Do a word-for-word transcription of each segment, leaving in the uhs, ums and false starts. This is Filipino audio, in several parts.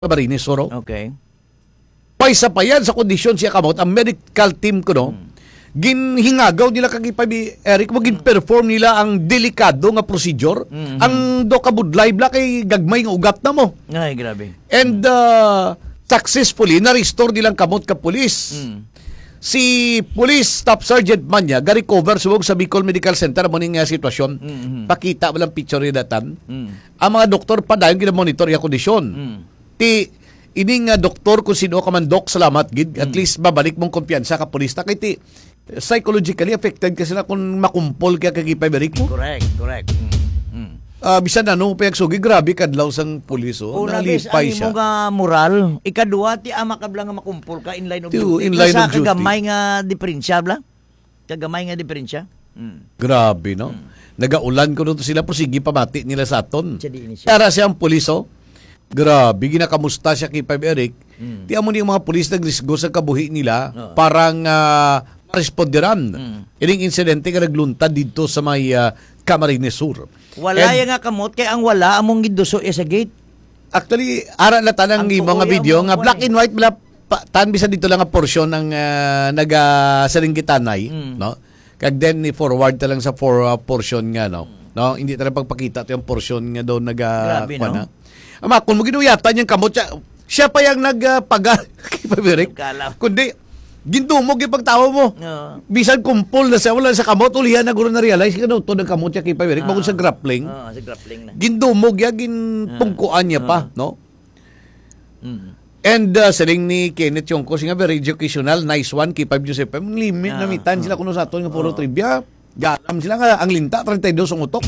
Camarines Sur. Okay. Paisa pa yan sa kondisyon siya kamot, ang medical team ko no, hmm. ginhingagaw nila kagipay Eric, magin perform nila ang delikado nga procedure. Mm-hmm. Ang do kabudlay bla kay gagmay nga ugat na mo. Ay, grabe. And uh, successfully na-restore nilang kamot ka pulis. Mm. Si Police Staff Sergeant Manya ga-recover subog sa Bicol Medical Center mo ning uh, sitwasyon. Mm-hmm. Pakita mo lang picture ni datan. Mm. Ang mga doktor pa dayon gina-monitor yung kondisyon. Mm. Ti ining uh, doktor kung sino ka man dok, salamat gid. Mm. At least babalik mong kumpiyansa ka pulis ta kay ti psychologically affected kasi sila kung makumpol kaya kagipay berik mo. Correct, correct. Mm. Mm. Uh, bisan ano payag sugi grabe kadlaw sang pulis oh. Una bes ang imo nga moral, ikaduwa ti ama kabla nga makumpol ka in line of Tiyo, duty. In line sa of duty. kagamay nga diferensya bla. Kagamay nga diferensya. Mm. Grabe no. Mm. Nagaulan ko nito sila pero sige pamati nila sa aton. Siya. Para siyang pulis oh. Grabe, ginakamusta siya kay Five Eric. Mm. Tiyan mo yung mga pulis nagrisgo sa kabuhi nila, oh. parang uh, responderan. Mm. Ining insidente nga nagluntad dito sa may uh, Camarines Sur. Wala yung nga kamot, kaya ang wala among giduso e sa gate. Actually, ara na tanang mga video, nga black and white, mala, pa, tan bisa dito lang nga porsyon ng uh, naga-Serenggitanay, mm. no? Kag then, forward ta lang sa for, uh, portion nga, no? Mm. No? Hindi tayo pagpakita ito yung portion nga doon naga... Grabe, no? Ama, kung mo ginuyatan yung kamot, siya, siya pa yung nagpaga, uh, kundi, gindumog yung pagtawa mo. No. Bisan kumpul na siya, wala sa kamot, ulihan na guro na-realize, kano ito ng kamot siya kay Pabirik, uh, sa grappling. Uh, sa grappling na. Gindumog yan, ginpungkuan niya uh, pa, uh, no? Mm. And uh, saling ni Kenneth Yongko, siya nga very educational, nice one, kay Five Joseph, limit, uh, namitan uh, sila kuno sa ato, nga puro uh, trivia, galam sila nga, ang linta, thirty-two ang utok.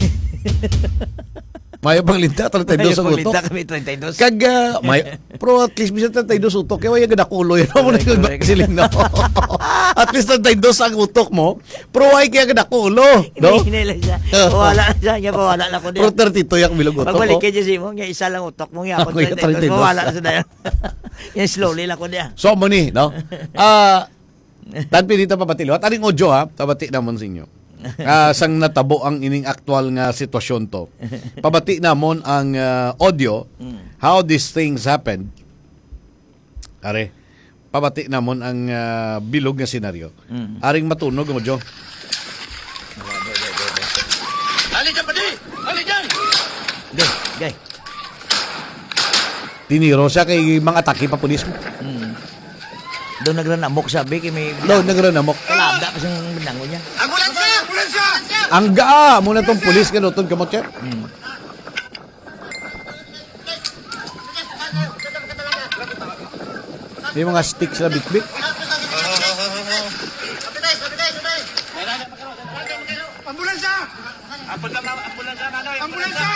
Maya pang linta, thirty-two ang utok. Maya pang linta kami, thirty-two. Kag, uh, may, pero at least bisa thirty-two utok, kaya waya gadakulo yan. Siling, no? At least thirty-two ang utok mo, pero waya kaya gadakulo. No? Hinila siya. Pawala na siya, pawala na ko din. Pero thirty-two yung bilog utok. Pagbalik kay Jesse mo, nga isa lang utok mo, nga thirty-two, pawala na siya. Yan slowly lang ko niya. So, mo ni, no? Ah, tanpi dito papatilo. At aning audio ha, tabati naman sa inyo. Uh, sang natabo ang ining aktual nga sitwasyon to. Pabati namon ang uh, audio how these things happened. Are, pabati namon ang uh, bilog nga senaryo. Mm. Aring matunog mo, Jo. Ali dyan, pati! Ali dyan! Gay, gay. Tiniro siya kay mga atake pa pulis mo. Mm. Doon nagranamok sabi kay may... Doon nagranamok. Kalabda pa siyang binango niya. Ambulansya! Ambulansya! Ang gaa muna tong pulis ka nutod kamot siya. Hmm. May mga sticks na bit-bit. Ambulansya! Ambulansya, Manoy! Ambulansya!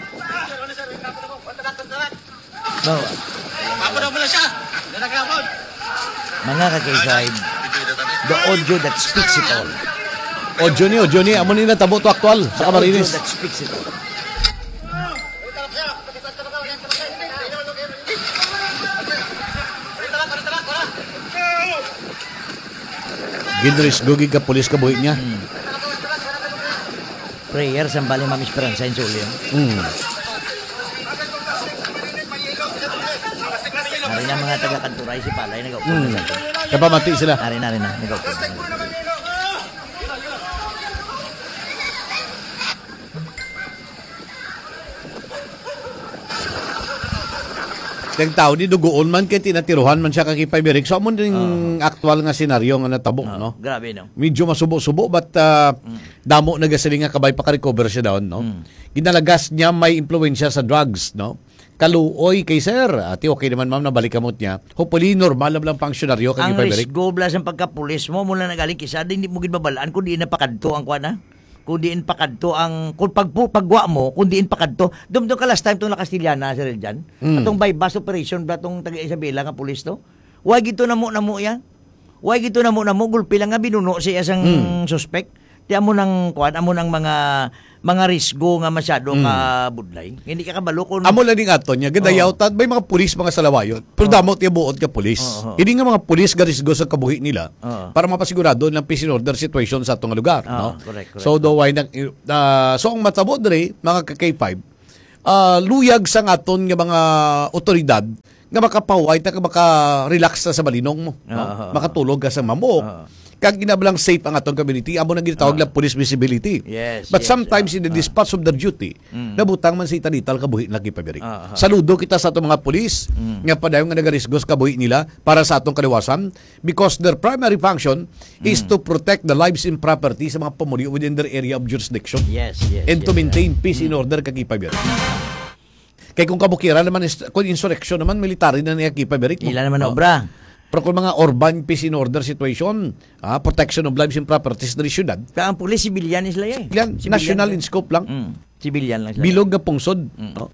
No. Apo na ambulansya! Nanagapon! Mga kakayside, the audio that speaks it all. Audio ni, audio ni. Amo ni natabo to aktual sa Camarines. The audio that speaks it all. Gindris, gugi ka pulis ka buhi niya. Hmm. Prayer sa bali Ma'am Esperanza in Solio. Hmm. Hari na mga taga-kanturay si Palay, nag-aupo hmm. na sa atin. Kapamati sila. Hari na rin na, nag-aupo na. Kang tao ni dugoon man kay tinatiruhan man siya kay Five Eric. So amo ding uh, aktual nga senaryo nga natabo, uh, no? Grabe no. Medyo masubo-subo but uh, mm. damo nagasaling nga kabay pa ka-recover siya daw, no? Mm. Ginalagas niya may impluwensya sa drugs, no? Kaluoy kay sir. Ati okay naman ma'am nabalik kamot niya. Hopefully normal lang pangsiyonaryo kay Five Eric. Ang risk blas ang pagkapulis mo mula nagaling kisa di mo gid babalaan kun di na pakadto ang kuana. Kung diin pakadto ang kung pag pagwa mo kung diin pakadto dumdum ka last time tong Nakastiliana sir diyan mm. atong bypass operation ba tong taga Isabela nga pulis to way gito na mo na mo ya way gito na mo na mo gulpi lang nga binuno siya sang mm. suspect di amo nang kuan amo nang mga mga risgo nga masyado mm. ka budlay hindi ka kabalo kun amo lang ding ato nya gadayaw oh. Tad may mga pulis mga salawayon pero oh. Damot ya buot ka pulis oh, oh. Hindi nga mga pulis ga risgo sa kabuhi nila oh. Para mapasigurado ng peace and order situation sa atong lugar, oh, no? Correct, correct. So do why nag uh, so ang matabo dre mga ka K five ah, luyag sa aton nga mga otoridad nga makapaway ta ka maka-relax ta sa balinong mo, no? Oo. Makatulog ka sa mamok. Oo. Kag ginabalang safe ang atong community, amo nang ginatawag lang police visibility. Yes, But yes, sometimes ah, in the dispatch of their duty, nabutang man sa italital kabuhi lagi pabirik. Ah, ah. Saludo kita sa atong mga pulis nga padayon nga nagarisgos kabuhi nila para sa atong kaliwasan because their primary function is to protect the lives and property sa mga pamuli within their area of jurisdiction Yes, yes. and to yes, maintain peace in order kag ipabirik. Kay kung kabukira naman is- kung insurrection naman military na niya kipabirik mo. Ila naman na Oh. obra. Pero kung mga urban peace and order situation, ah, protection of lives and properties ng syudad, Ka ang pulis civilian sila eh. yan, Civilian national sila. in scope lang. Mm. Civilian lang sila. Bilog nga pungsod. No?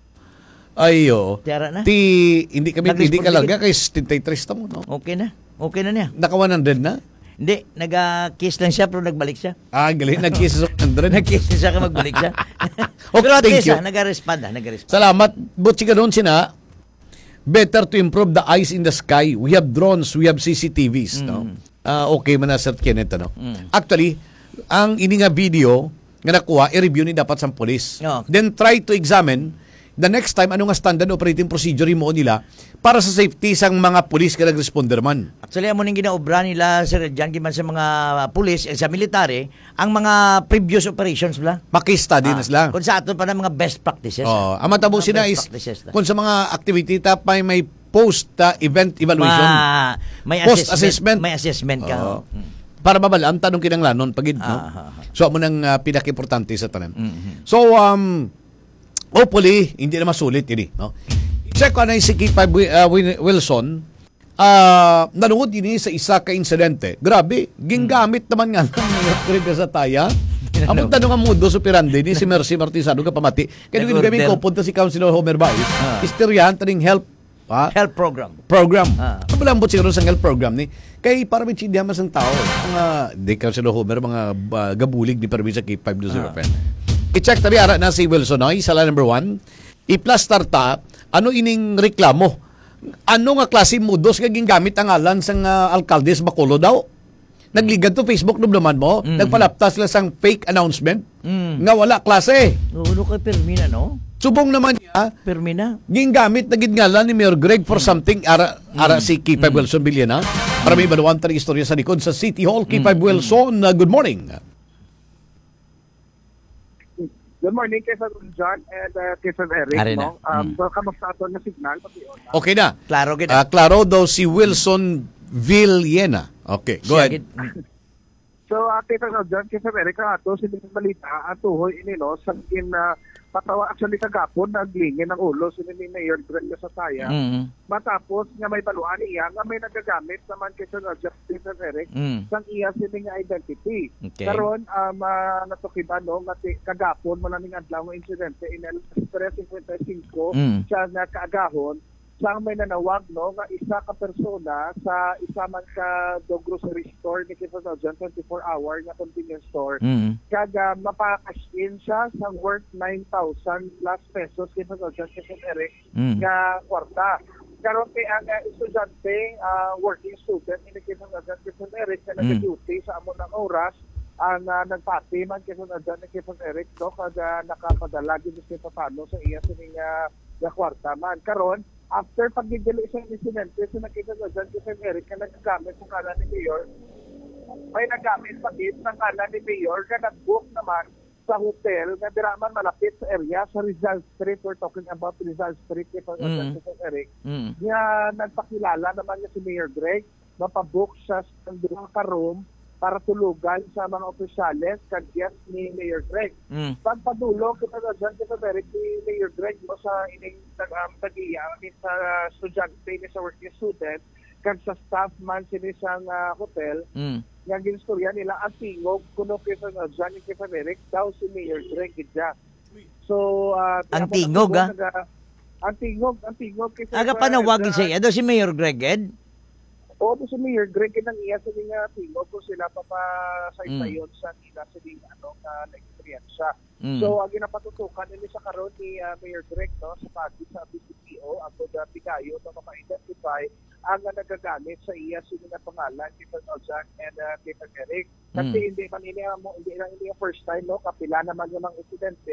Ayo. Tiyara na. Ti, hindi kami Nag-respond pwede kalaga din. kay twenty-three ta mo. No? Okay na. Okay na niya. Naka one hundred na. Hindi, nag-kiss lang siya pero nagbalik siya. Ah, galing. Nag-kiss sa one hundred. Nag-kiss siya ka magbalik siya. Okay, pero at thank least you. ah, nag-respond ah, nag-respond. Salamat. But siya doon sina, better to improve the eyes in the sky. We have drones, we have C C T Vs. No? Ah, okay man na Sir Kenneth. Ano? Actually, ang ini nga video nga nakuha, i-review ni dapat sa police. Oh. Then try to examine the next time ano nga standard operating procedure mo nila para sa safety sang mga police ka nag-responder man. Actually, amo ning ginaobra nila Sir Jan giman sa mga pulis, eh, sa military, ang mga previous operations bla. Maki-study na sila. Kung sa ato pa na mga best practices. Oh, ang matabo Mga sila best is practices na. kung sa mga activity ta may may post uh, event evaluation. Ma, may Post assessment, assessment. may assessment ka. Oo. Mm. Para mabalaan tanong kinanglanon pagid no. Ah, ah, ah. So amo nang uh, pinaka-importante sa tanan. Mhm. So um hopefully hindi na masulit ini no. Check ko na si Kipa uh, Win- Wilson ah nanood ini sa isa ka insidente. Grabe, ginggamit naman nga ng trigger sa taya. Among tanong ang mudo superandi ni si Mercy Martisano ka pamati. Kaya nung Nag-order. kami ko punta si Councilor Homer Baez. Ah. Istoryahan taning help ha? Health program. program. Ah. Ano ba lang siguro sa health program ni? Kay para may chindihan mas ang tao. Mga, di ka sila Homer, mga uh, gabulig ni Parvisa K five two zero. Ah. I-check tabi ara na si Wilson Oy, sala number one. I-plaster ta, ano ining reklamo? Ano nga klase mudos nga gingamit ang alan sang uh, alkalde sa Bacolod daw? Nagligad to Facebook nung naman mo, Mm-hmm. nagpalaptas sila sang fake announcement Mm. nga wala klase. Ulo kay Permina, no? Subong naman niya, Permina. gingamit na gingalan ni Mayor Greg for something ara ara si K five Wilson Villena para may baluan tayong istorya sa likod sa City Hall. K five Wilson, uh, good morning. Good morning kay Sir John and uh, kay Sir Eric. Ari na. No? Um, so, kamusta ato na signal? Pati yun. Okay na. Klaro gid. Ah, klaro daw si Wilson Villena. Okay, go Siya ahead. gid. Mm. So, uh, kay Sir John, kay Sir Eric, ato sining balita at tuhoy ini no sa in uh, patawa actually kagapon naglingin ng ulo sini ni Mayor Greg sa Taya. Mm. Matapos nga may baluan iya nga may nagagamit naman kay Sir John, kay Sir Eric Mm. sang iya sini nga identity. Okay. Karon um, uh, natukiban no nga ti- kagapon mo na ning adlaw nga insidente in el three fifty-five Mm. siya nga kaagahon sang may nanawag no nga isa ka persona sa isa man ka dog grocery store ni Kisa John twenty-four hour nga convenience store Mm. kaga mapa-cash in siya sang worth nine thousand plus pesos Kisa John Kisa Eric Mm. nga kwarta. Karon kay ang uh, estudyante, uh, working student ni Kisa John Kisa Eric na Mm. nag-duty sa amo ng oras ang uh, nagpati man kay John Kisa Eric no kada nakapadala gid sa paano sa iya sining uh, nga kwarta man karon after pagdidili sa insidente so nakita ko dyan si Sir Eric na nagagamit sa kanan ni Mayor may nagamit pa din sa kanan ni Mayor na nag-book naman sa hotel na diraman malapit sa area sa Rizal Street. We're talking about Rizal Street kay Mm. Sir Eric Mm. nga nagpakilala naman niya si Mayor Greg mapabook siya sa duha ka room para tulugan sa mga opisyales kag guest ni Mayor Greg. Mm. Pagpadulog kita na dyan, kita direct ni Mayor Greg mo sa ining um, tagiya, I mean, sa estudyante ni sa working student, kag sa staff man sini sa uh, hotel, Mm. nga ginstorya nila ang tingog kuno kita na dyan ni kita direct daw si Mayor Greg gidya. So, uh, Ang tinapos tingog, ako, ah? naga- ang tingog, ang tingog. Kita Aga panawagin sa iya daw si Mayor Greg Ed. Oo, to si Mayor Greg kinang iya sa nga tingog kung sila pa pa sa Mm. isayon sa nila sa ano na na-experience. Mm. So, ang ginapatutukan nila sa karon ni uh, Mayor Greg no, sa pagi sa B C P O, ang uh, pigayo na maka-identify ang uh, nagagamit sa iya sino nga pangalan, Kipper Ojak and uh, Kipper Eric. Kasi Mm. hindi man ini mo hindi lang hindi yung first time no, kapila naman yung mga insidente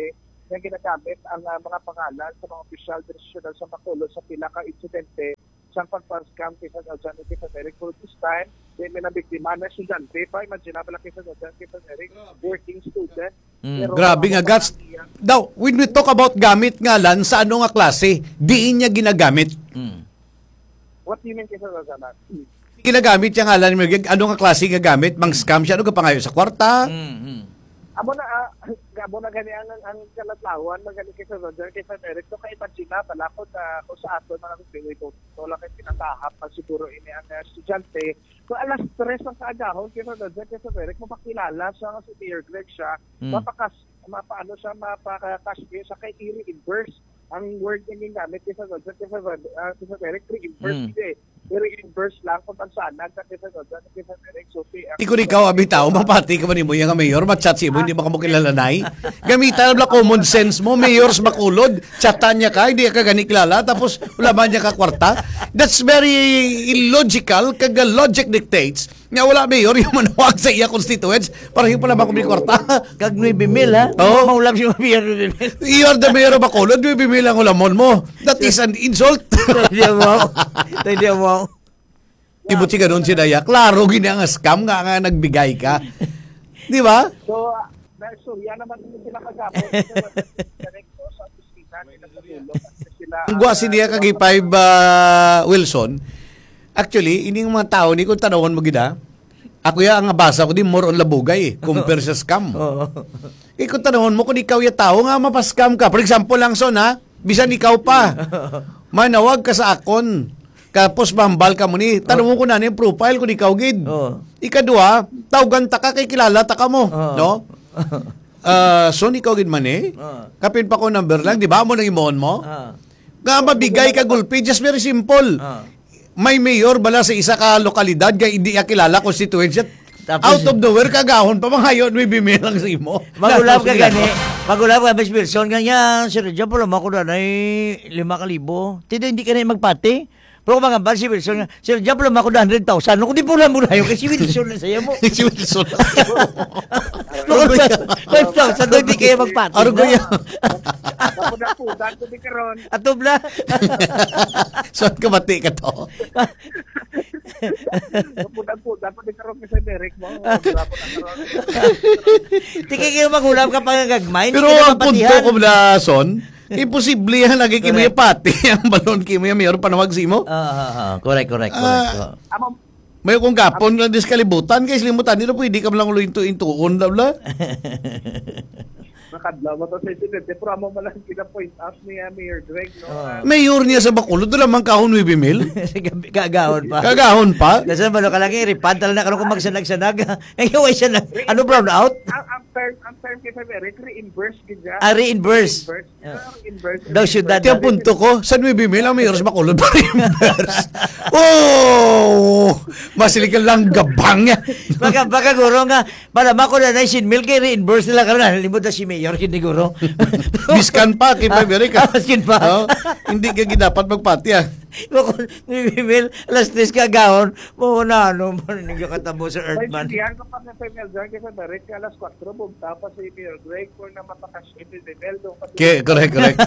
na ginagamit ang ah, mga pangalan sa mga opisyal direksyon sa Bacolod sa pila ka insidente sa pagpa-scam kay San Adjan at kay San Eric. For this time, may may nabiktima na estudyante pa. Imagine na kay San Adjan kay San Eric, working student. Mm. Pero, Grabe nga, ah, Gats. Daw, when we talk about gamit nga lan, sa ano nga klase, diin niya ginagamit. Mm. What do you mean kay San Adjan? Ginagamit niya nga lan, ano nga klase nga gamit, mang scam siya, ano ka pangayo sa kwarta. Mm. Mm. Amo na, ah, amo na gani ang, ang kalatlawan, magani kay San Roger, kay San Eric, so kay Pachina, palakot uh, kung sa ato, mga nagpingay ito, so lang kayo pinatahap, pag siguro ini ang uh, estudyante. So alas tres ang kaagahon kay San Roger, kay San Eric, mapakilala siya, si Mayor Greg siya, Mm. mapakas, mapaano siya, mapakakas siya kay i-reimburse ang word yung ginamit kay San Roger, kay San uh, San Eric, re-imburse, Mm. hindi. I-reimburse lang kung saan nag kay San Roger, kay San Eric, so si Di ko ikaw, abi tao, mapati ka ba ni mo yung mayor, matchat si mo, hindi mo ka mo kilalanay. Gamitan lang common sense mo, mayor sa makulod, chatan niya ka, hindi ka gani kilala, tapos wala ba niya ka kwarta. That's very illogical, kag logic dictates, nga wala mayor yung manawag sa iya constituents, para yung pala ba kung may kwarta. Kag nueve mil ha? Oo. Maulam si Mayor nueve mil. You are the mayor of Bacolod, may bimilang ulamon mo. That is an insult. Hindi mo. Hindi mo. Ibut si ganun si Daya. Klaro, gini ang scam nga nga nagbigay ka. Di ba? So, uh, dahil surya naman din sila kagapon. Direkto sa opisina nila sa tulong. Kasi sila, Ang guwa si Dia kagi five uh, Wilson. Actually, ining mga tao ni kung tanawon mo gida. Ako ya ang basa ko di more on labugay eh, compare sa scam. Oo. Eh kung tanawon mo kung ikaw ya tao nga mapascam ka. For example lang son ha, bisan ikaw pa. Manawag ka sa akon. Kapos bambal ka mo ni. Tanawon ko na ni yung profile kung ikaw gid. Oo. Ikadua, tawgan ta ka kay kilala ta ka mo, Oo. no? Uh, so ikaw gid man eh. Oo. Kapin pa ko number lang, di ba mo nang imon mo? Ah. Nga mabigay ka gulpi, just very simple. Ah. May mayor bala sa isa ka lokalidad kay hindi ka kilala constituency. Tapos- Out of nowhere kagahon pa mga hayon may bimilang sa imo. Magulab ka Tapos gani. niya, Magulab ka, Miss Wilson. Ganyan, Sir John, pala mo ko na ay lima kalibo. Tito, hindi ka na magpati. Pero kung mga bal, si Wilson, nga, Sir John, pala mo ko na one hundred thousand. Kung di po lang mo na yun, kasi si Wilson na sa'yo mo. Si Wilson. five thousand, doon di kayo magpati. Aro ko yan. Kapunan-punan ko di karon. Atob na. So kamati ka to. Kapunan-punan ko di karon kasi Derek mo. Kapunan karon. Di kayo magulab ka pang gagmay. Pero ang punto ko na son, imposible yan lagi kimo yung pati ang balon kimo yung mayor panawag si mo. Ah, ah, ah. Correct, correct, correct. Ah, Oh. Amo, May kung gapon lang diskalibutan kay slimutan nila pwede ka lang ulo into intuon dabla. nakadlaw mo to sa insidente. Pero amo malang kina-point out ni uh, Mayor Greg. No? Oh. Uh, Mayor niya sa Bacolod doon lamang kahon nueve mil. Kagahon pa. Kagahon pa. Nasaan ba ka lagi ripad tala na karon kung magsanag-sanag. Ngayon siya na. Ano brown out? ang, ang term, ang term kay Eric, reimburse gidya. Ah, reimburse. Reimburse. Yeah. Ah, reimburse. Daw syudad. Iti ang punto ko, sa nueve mil ang mayor sa Bacolod pa reimburse. Oh! Masilikan lang gabang niya. Baka baka guro nga para mako na nine mil kay reimburse nila karon nalimot na si mayor kini guro. Biskan pa kay Paberica. Biskan pa. Oh, hindi ka dapat magpati ah. Bako ni email alas tres ka gahon mo na ano mo ninyo katabo sa May Earthman. sindihan ko pa sa Female Drag kay Eric, alas four, bumta pa si Mayor Greg kung na mapakash ito ni Meldo. Okay, correct, correct.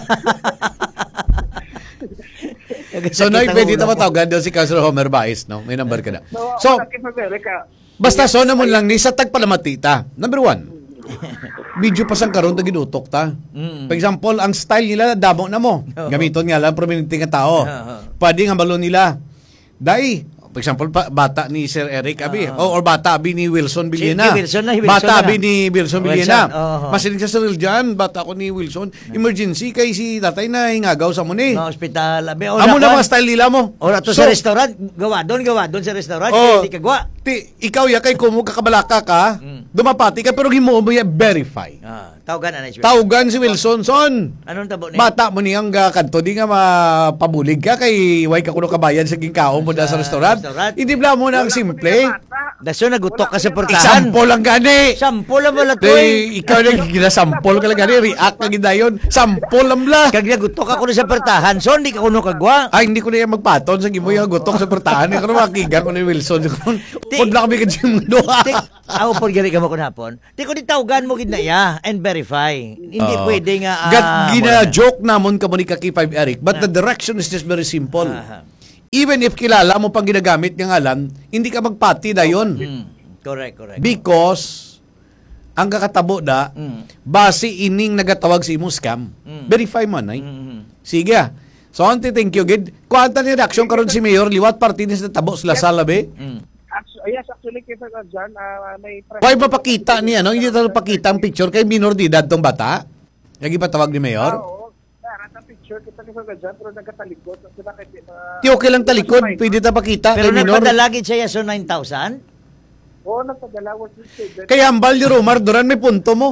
So, Noy, pwede na matawagan doon si Councilor Homer Baez, no? May number ka na. So, So, kay Erica, basta so naman lang ni sa tagpalamatita. Number one, video pa sang karon ta ginutok ta. Mm. For example, ang style nila damo na mo. Oo. Gamiton nga lang prominente nga tao. Oo. Pwede nga balon nila. Dai, for example, pa, bata ni Sir Eric Abi, o or bata abi ni Wilson Villena. Si Wilson na, si Wilson bata na. abi ni Wilson Wilson, Villena. oo. Masinig sa Cyril dyan, bata ko ni Wilson. Emergency kay si tatay na hingagaw sa muni. No ospital. Abi Amo na mga style nila mo. Ora to So, sa restaurant, gawa doon, gawa doon sa restaurant, Oh. kaya di ka gawa. Ti, ikaw ya kay kumo kakabalaka ka, Mm. dumapati ka pero himo mo ya verify. Ah, tawagan na na. Tawgan si Wilson son. Anong tabo ni? Bata mo niyang uh, kanto di nga mapabulig ka kay way ka kuno kabayan sa gingkaon mo da sa Sa restaurant. restaurant. Hindi bla mo na ang simple. Bata, Daso nagutok ka sa Wala portahan. Example lang gani. Sample lang wala to Day, eh. ikaw na ginasampol ka lang gani. React ka gidayon. Sampol lang la. Kag nagutok ako na sa portahan. So, hindi ka kuno kagwa. Ay, hindi ko na yan magpaton. Sa gimo yung gutok sa pertahan. Ikaw na makigan ko ni Wilson. Kung na kami ka dyan doha. Tik, ako po gani ka mo kunhapon. Ti ko ditawgan mo gid na ya and verify. Hindi Oo. pwede nga ah, Gad, wala na. gina-joke namon ka mo ni Kaki five Eric. But the direction is just very simple. Aha. Even if kilala mo pang ginagamit ng ngalan, hindi ka magpati na yun. Mm. Correct, correct. Because, ang kakatabo da, Mm. base ining nagatawag sa imong scam, Mm. verify man ay. Mhm. Sige ah. So, auntie, thank you, gid. Kuanta ni reaksyon karon si Mayor, liwat party ni sa tabo sila sa labi. Mm. Actu- yes, actually, kaya na dyan, ah, may... Why mapakita niya, no? Hindi tayo pakita ang picture kay minor de edad tong bata. Yung ipatawag ni Ah, Mayor. oo. Kaya ang picture, kita kasi na dyan, pero nagkatalikod. Kasi bakit... Uh, Di okay lang talikod, pwede ta pakita Pero kay minor. nagpadala gid siya so nine thousand. Oo, nagpadala was this student. Kaya ang Baldi Romar, Duran, may punto mo.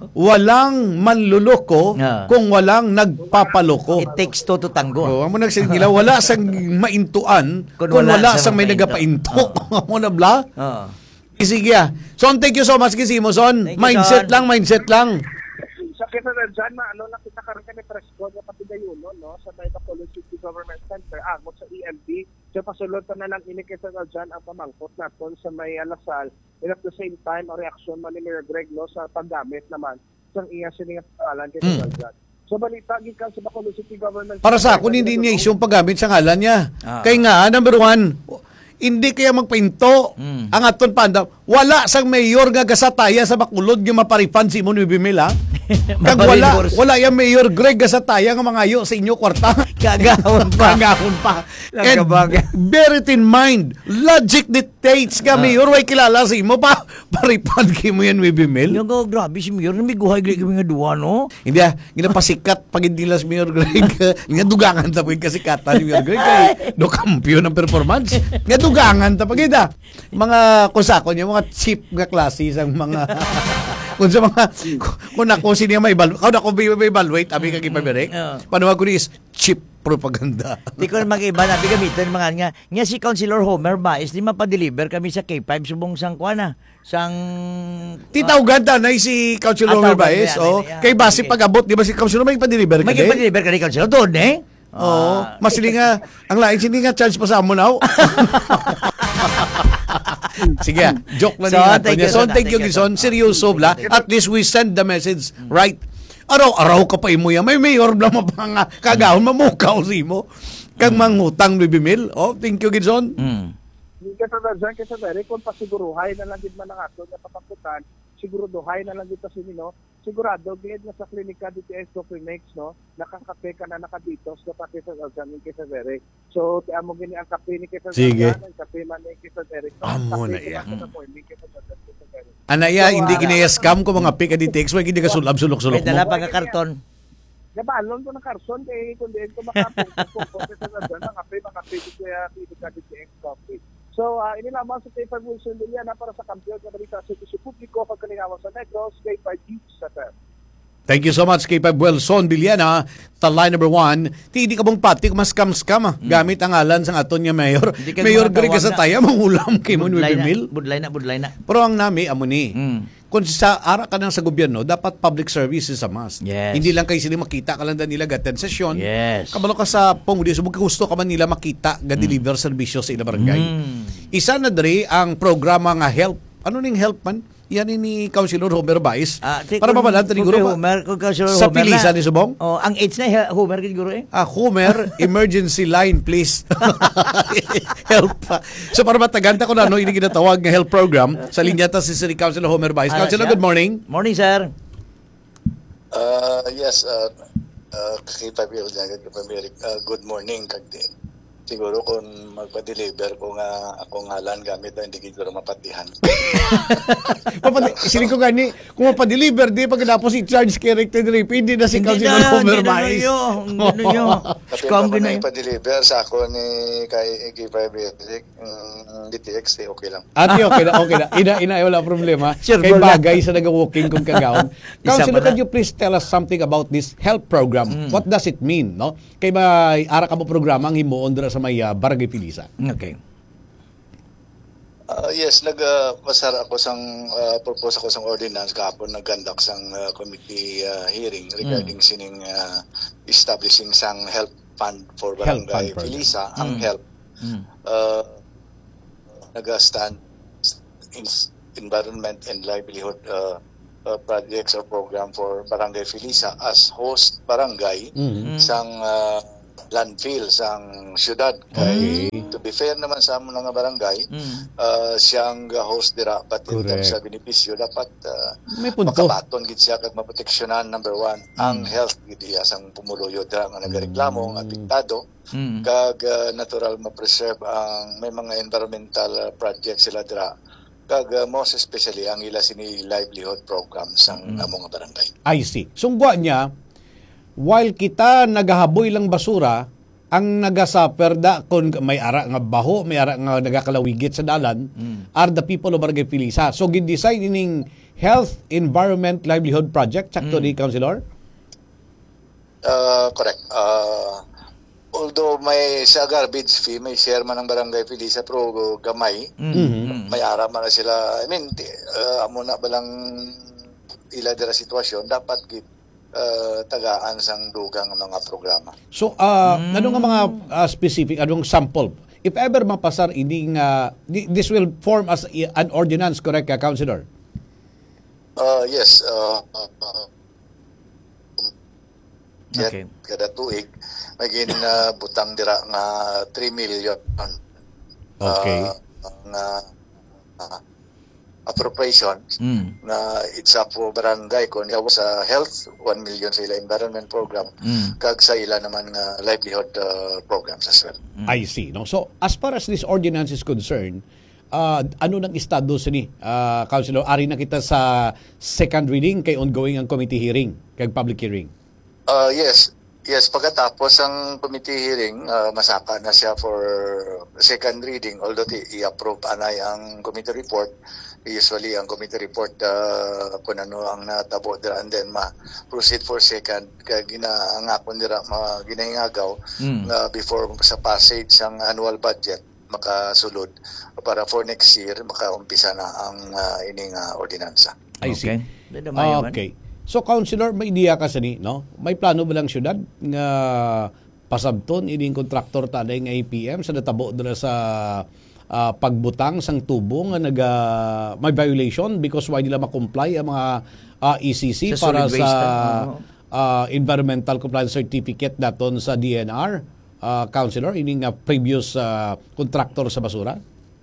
Walang manluloko Ah. kung walang nagpapaloko. It takes two to tango. Oh, amo nagsigila wala sang maintuan Kung kung wala wala, sang sang may mainto. nagapainto. Amo na bla. Oo. Sige ah. Son, thank you so much Kisimo Son. Thank you, Mindset Son. lang, mindset lang. Sa kita na dyan, ma, ano, nakita ka rin kami press code na pati gayuno, no? Sa may Bacolod City Government Center, amot sa E M D. So, pasulod na lang inikita na dyan ang pamangkot natin sa may Alasal. And at the same time, ang reaksyon man ni Mayor Greg, no, sa paggamit naman sa iya siningat pangalan kay Hmm. mm. dyan. So, balita, gikan sa Bacolod City Government Para sa Center, ako, hindi niya no? isyong paggamit sa ngalan niya. Ah. Kaya nga, number one, hindi kaya magpainto Mm. ang aton panda. Wala sang mayor nga gasataya sa Bacolod nga maparipan si Mon Bimila. Kag wala, Maparinforce. wala yung mayor Greg gasataya nga mangayo sa inyo kwarta. Kagahon pa. Kagahon pa. And Nagkabaga. bear it in mind, logic dictates ka, mayor, way kilala sa imo pa. Paripan ki mo yan, Wibimil. Yung go, grabe si Mayor, namiguhay gili kami nga duwa, no? Hindi ah, ginapasikat pag hindi las Mayor Greg. Nga dugangan ta pag kasikatan ni Mayor Greg kay do kampiyon ng performance. Nga dugangan ta pag ida. Mga kusako niya, mga cheap nga klase sang mga kung sa mga kung ako sino may evaluate, kung ako may evaluate, abi kag ipaberek. Oo. Panawag ko ni is cheap propaganda. Di ko na mag-iba na, gamitin mga nga, nga si Councilor Homer ba, is di mapadeliver kami sa K five subong sang kuana, sang... Titawgan tanay si Councilor Ah, Romer tawgan Baez, yan, oh. yan, Kay base okay. pag-abot, di ba si Councilor may pa-deliver ka May din? ipa-deliver ka ni Councilor doon, eh? Oo. Ah, Masili nga, ang lain sindi nga charge pa sa amo now. Sige, ah, joke lang Son, yung ato thank niya. you, Son, Son. thank you, Thank you, Gison. Son. Seryoso, bla. At least we send the message right. Araw-araw ka pa imo yan. May mayor bla mapanga kagahon mamukaw si mo. Kag mangutang ni Bimil. Oh, thank you, Gison. mm. Hindi ka sa dyan, kasi very, kung pasiguruhay na lang din man ang ato na papakutan, siguro duhay na lang dito si Nino, sigurado, gilid na sa klinika D T S to clinics, no, nakakape ka na nakaditos na pati sa dyan ni Kesa Derek. So, tiyan mo gini ang kape ni Kesa Sige. Derek, ang kape man ni Kesa Derek. So, Amo kape na ko iya. sa appointment Kesa Derek, Kesa Derek. Anaya, So, hindi ah, kinaya-scam ko mga pick at text. May hindi ka sulab-sulok-sulok May dala mo. pa nga karton. Nabalon ko ng karson kay kung diin ko makapungkot ko sa dyan, ang kape, mga kape dito kaya klinika D T S coffee. So, uh, inilamang sa K five Wilson Liliana para sa kampiyon ng balita sa Servicio Publiko pagkalingawan sa Negros, K five News sa T E R. Thank you so much kay Wilson Biliana. Line number one, ti di ka mong pati mas scam-scam ah. Gamit ang alan sang aton niya mayor. Hindi ka Mayor mga Greg tawag sa na. taya, mangulam kay mo Budlay na, Mil. budlay na, budlay na. Pero ang nami, amo ni. Mm. Kung sa ara ka nang sa gobyerno, dapat public service is a must. Yes. Hindi lang kayo sila makita ka lang na nila gaten session. Yes. Kabalo ka sa pangudi, so gusto ka man nila makita ga deliver serbisyo sa ilang barangay. Mm. Isa na diri ang programa nga help. Ano ning help man? Yan ni Councilor Homer Baez. Ah, ti- para kung- mabalad kung siguro kay ba? Homer, kung Councilor Sa Homer pilisan na- ni Subong? Oh, ang AIDS na he- Homer siguro eh. Ah, Homer, emergency line, please. Help. So para mataganta ko na, no, ini ginatawag nga health program sa linya ta si City Councilor Homer Baez. Ano Councilor, siya? good morning. Morning, sir. Uh, yes, uh, uh, kakita ko dyan, kakita Eric. Uh, good morning, kagdin. Siguro kung magpa-deliver ko nga akong halan gamit na hindi siguro mapatihan. Papadi, siling ko gani, kung mapadeliver, di pagkatapos i-charge kay Rector Drippy, hindi na si Hindi Councilor na, Homer hindi na Baez. yun. Hindi na yun. Tapi Scam ako din na na yun. ipa-deliver sa ako ni kay K five Eric, um, D T X, eh, okay lang. Ate, okay na, okay na. Ina, ina, wala problema. Sure, Kay wala. bagay sa nag-walking kung kagaon. Isa Councilor, pa na. can you please tell us something about this health program? What does it mean, no? Kay may ara ka mo programa ang himuon dira sa may uh, Barangay Pilisa. Okay. Uh, yes, nag-pasar ako sang uh, propose ako sang ordinance kahapon, nag-conduct sang uh, committee uh, hearing regarding Mm. sining uh, establishing sang health fund for Health Barangay fund program. Filisa. Ang Mm. health Mm. uh, nag-stand in environment and livelihood uh, uh, projects or program for Barangay Filisa as host barangay Mhm. sang uh, landfill sang syudad. Kay to be fair naman sa among mga barangay, Mm. uh, siyang host dira, but in Correct. terms sa benepisyo dapat uh, May punto. makabaton gid siya kag maproteksyonan number one ang health gid iya sang pumuluyo dira nga nagareklamo nga apektado Mm. kag uh, natural ma-preserve ang may mga environmental uh, projects sila dira kag uh, most especially ang ila sini livelihood program sang among nga barangay. I see. Sungguan niya, while kita nagahaboy lang basura, ang nagasaper da kung may ara nga baho, may ara nga nagakalawigit sa dalan, are the people of Barangay Filisa. So, gin-design ining Health, Environment, Livelihood Project, sakto ni Councilor? Uh, correct. Uh, although may sa garbage fee, may share man ng Barangay Filisa pero gamay. Mm. May ara man na sila. I mean, di, uh, amo na balang ila dira sitwasyon dapat gid uh, tagaan sang dugang nga mga programa. So, uh, ano nga mga uh, specific, anong sample? If ever mapasar, ining, uh, di- this will form as i- an ordinance, correct, ka, Councilor? Uh, yes, uh, uh, uh, Okay. kada tuig maging uh, butang dira nga three million Okay. uh, nga uh, appropriation Mm. na it's up for barangay kung yaw sa health one million sa ila environment program Mm. kag sa ila naman nga livelihood uh, programs as well. I see. No? So, as far as this ordinance is concerned, uh, ano nang estado sini, uh, Councilor? Ari na kita sa second reading kay ongoing ang committee hearing, kay public hearing. Uh, yes. Yes, pagkatapos ang committee hearing, uh, masaka na siya for second reading. Although ti- i-approve anay ang committee report, usually ang committee report uh, kung ano ang natabo dira and then ma-proceed for second. Kaya ginaangakon dira, mga ginahingagaw Mm. uh, before sa passage ang annual budget makasulod para for next year makaumpisa na ang uh, ining uh, ordinansa. I see. Okay. Dito mayo man. Okay. So, Councilor, may idea ka sa ni, no? May plano ba lang syudad nga pasabton ining kontraktor tanay nga A P M sa natabo dala sa ah, pagbutang sang tubo nga naga may violation because why nila ma-comply ang mga ah, E C C Sa para solid sa waste, ano? ah, environmental compliance certificate daton sa D N R, ah, Councilor, ining nga previous ah, contractor sa basura?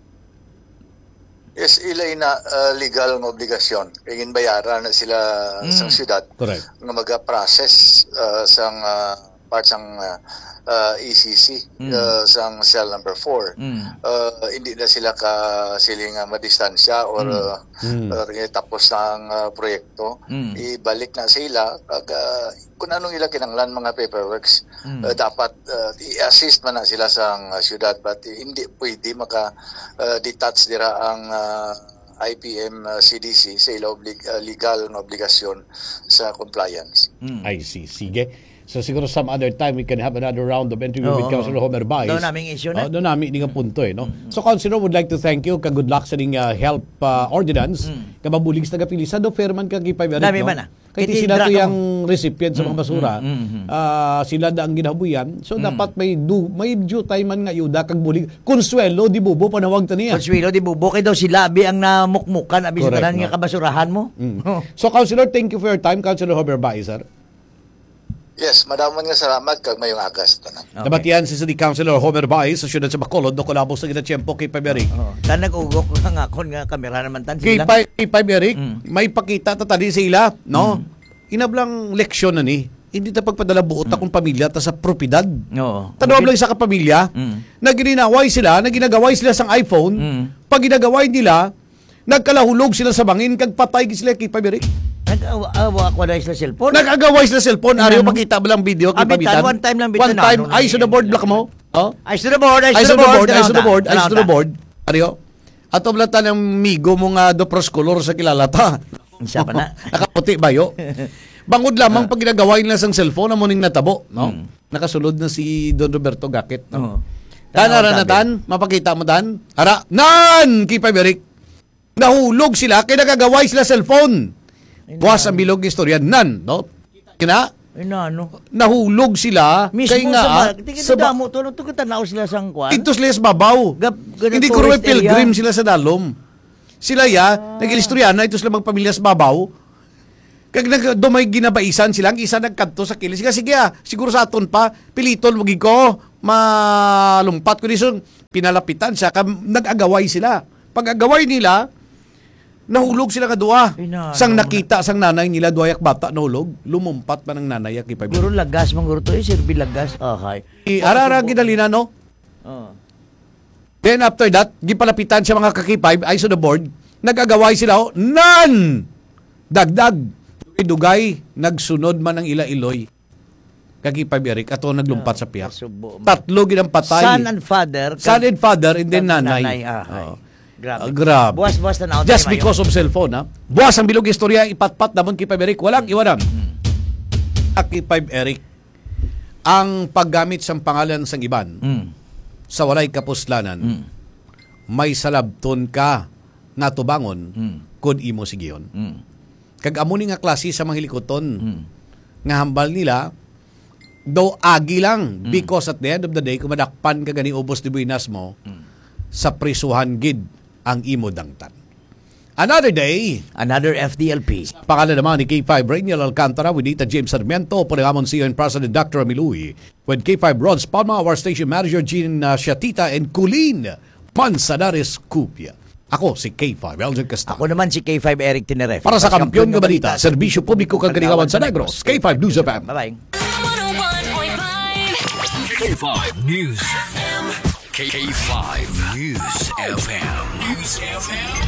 Yes, ilay na uh, legal nga obligasyon. Kaya ginbayaran na sila sa syudad Correct. nga mag-process uh, sang uh, part sang uh, uh, E C C uh, sang cell number four. Mm. Uh, hindi na sila ka siling uh, madistansya or uh, Mm. or, eh, tapos na ang uh, proyekto. Mm. Ibalik na sila kag uh, kung anong ila kinanglan mga paperworks Mm. uh, dapat uh, i-assist man na sila sa uh, syudad but uh, hindi pwede maka uh, detach dira ang uh, I P M uh, C D C sa ila oblig, uh, legal na obligasyon sa compliance. Mm. I see. Sige. So siguro some other time we can have another round of interview with Oo. Councilor Homer Baez. Doon naming issue na. Oh, doon namin hindi nga punto eh. No? So Councilor, would like to thank you. Ka-good luck sa ning uh, help uh, ordinance. Mm. Kababulig sa tagapilisa. Do fairman ka kipay merit, Dami no? man ah. Kaya Kiti sila to dra- yung recipient sa mga basura. mm, mm, mm. Ah, sila da ang ginabuyan. So dapat may du, may due time man nga yuda kag bulig. Consuelo di bubo panawag taniya. Consuelo, di bubo kay daw sila abi ang namukmukan abi sa Correct, tanan no? nga kabasurahan mo. Mm. Oh. So Councilor, thank you for your time. Councilor Homer Baez, sir. Yes, madaman nga salamat kag mayong agas tanan. Okay. Nabatian si City Councilor Homer Baez sa siyudad sa Bacolod no kolabos sa ginatsyempo kay Pabering. Oh. Tan nag-ugok nga ngakon nga kamera naman tan Kay sila. Pai, kay Pai Eric, Mm. may pakita ta tadi sa ila, no? Inablang leksyon na ni. Hindi ta pagpadala buot akong pamilya ta sa propiedad. Oo. Tanawab lang sa kapamilya, Mm. na gininaway sila, na ginagaway sila sang iPhone, Mm. pag ginagaway nila, nagkalahulog sila sa bangin, kag patay gid sila kay Pai Eric. Nag-awa ko na sa cellphone. Nagagaway sila sa cellphone, Ano? ariyo pakita ba lang video kay Abitan, pabitan? one time lang bitan One na, time, ano, eyes to the board, black mo. Oh? Eyes to the board, eyes, Eyes to the board, eyes to the board, eyes to the Ano board. Ariyo. Ato blata ng migo mo nga do pros color sa kilalata. Isa pa na. Nakaputi bayo. Bangod lamang pag ginagawa nila sang cellphone amo ning natabo, no? Mm. Nakasulod na si Don Roberto Gakit. No? Oo. Tanara na tan, mapakita mo tan. Ara, nan, K five Eric. Nahulog sila, kaya nagagaway sila cellphone. Buwas ang bilog istorya, nan, no? Kina, Ay na, ano? nahulog sila, Mismo kaya nga, sa ah, ba? Tingin sa sa ba- damo to, nung tanaw sila sa kwan. Dito sila sa babaw. Gap- ganun Hindi ko tourist pilgrim area. sila sa dalom. Sila ya, ah. nag-ilistorya ito sila magpamilya sa babaw. Kag nag dumay ginabaisan sila, ang isa nagkanto sa kilis. Sige, sige ah, siguro sa aton pa, pilitol, wagi ko, malumpat ko dito. Pinalapitan siya, kam, nag-agaway sila. Pag-agaway nila, nahulog sila kadua. Ay, na- Sang na- nakita, sang nanay nila, duwayak bata, nahulog. Lumumpat pa ng nanay, kipay. Guro lagas, mangguro to, eh, sirbi lagas. Okay. Arara, ginalina, no? Oh. Then after that, gipalapitan siya mga kakipay, eyes on the board, nag-agaway sila, oh, nan! Dagdag. Dugay, nagsunod man ang ila-iloy. Kakipay Eric, ato naglumpat sa piyak. Kasubo. Tatlo ginang patay. Son and father. Son and father, and then Kag- nanay. ah, ay. Oo. Grabe. Ah, grabe. Buwas-buwas na Just because of cellphone, ha? Buwas ang bilog istorya, ipatpat naman kay Eric. Walang iwanan. Kakipay Eric, ang paggamit sa pangalan sang iban, Mm. sa walay kapuslanan, Mm. may salabton ka nga tubangon Mm. kung imo sigiyon. Mm. Kag amo ni nga klase sa mga hilikoton Mm. nga hambal nila daw agi lang Mm. because at the end of the day kung madakpan ka gani ubos di buinas mo sa prisuhan gid ang imo dangtan. Another day, Another F D L P. pangalan naman ni K five Rainiel Alcantara with Dita James Sarmiento, Purihamon C E O and President Doctor Amiluy, with K five Ron's Palma, our station manager Jean uh, Shatita and Colleen Manzanares Cupia. Ako si K five Elder Castro. Ako naman si K five Eric Tinerefe. Para sa kampiyon nga balita, serbisyo publiko kang kanigawan sa Negros, K five News F M. Bye-bye. one oh one point five K five News F M. K five News F M. News F M.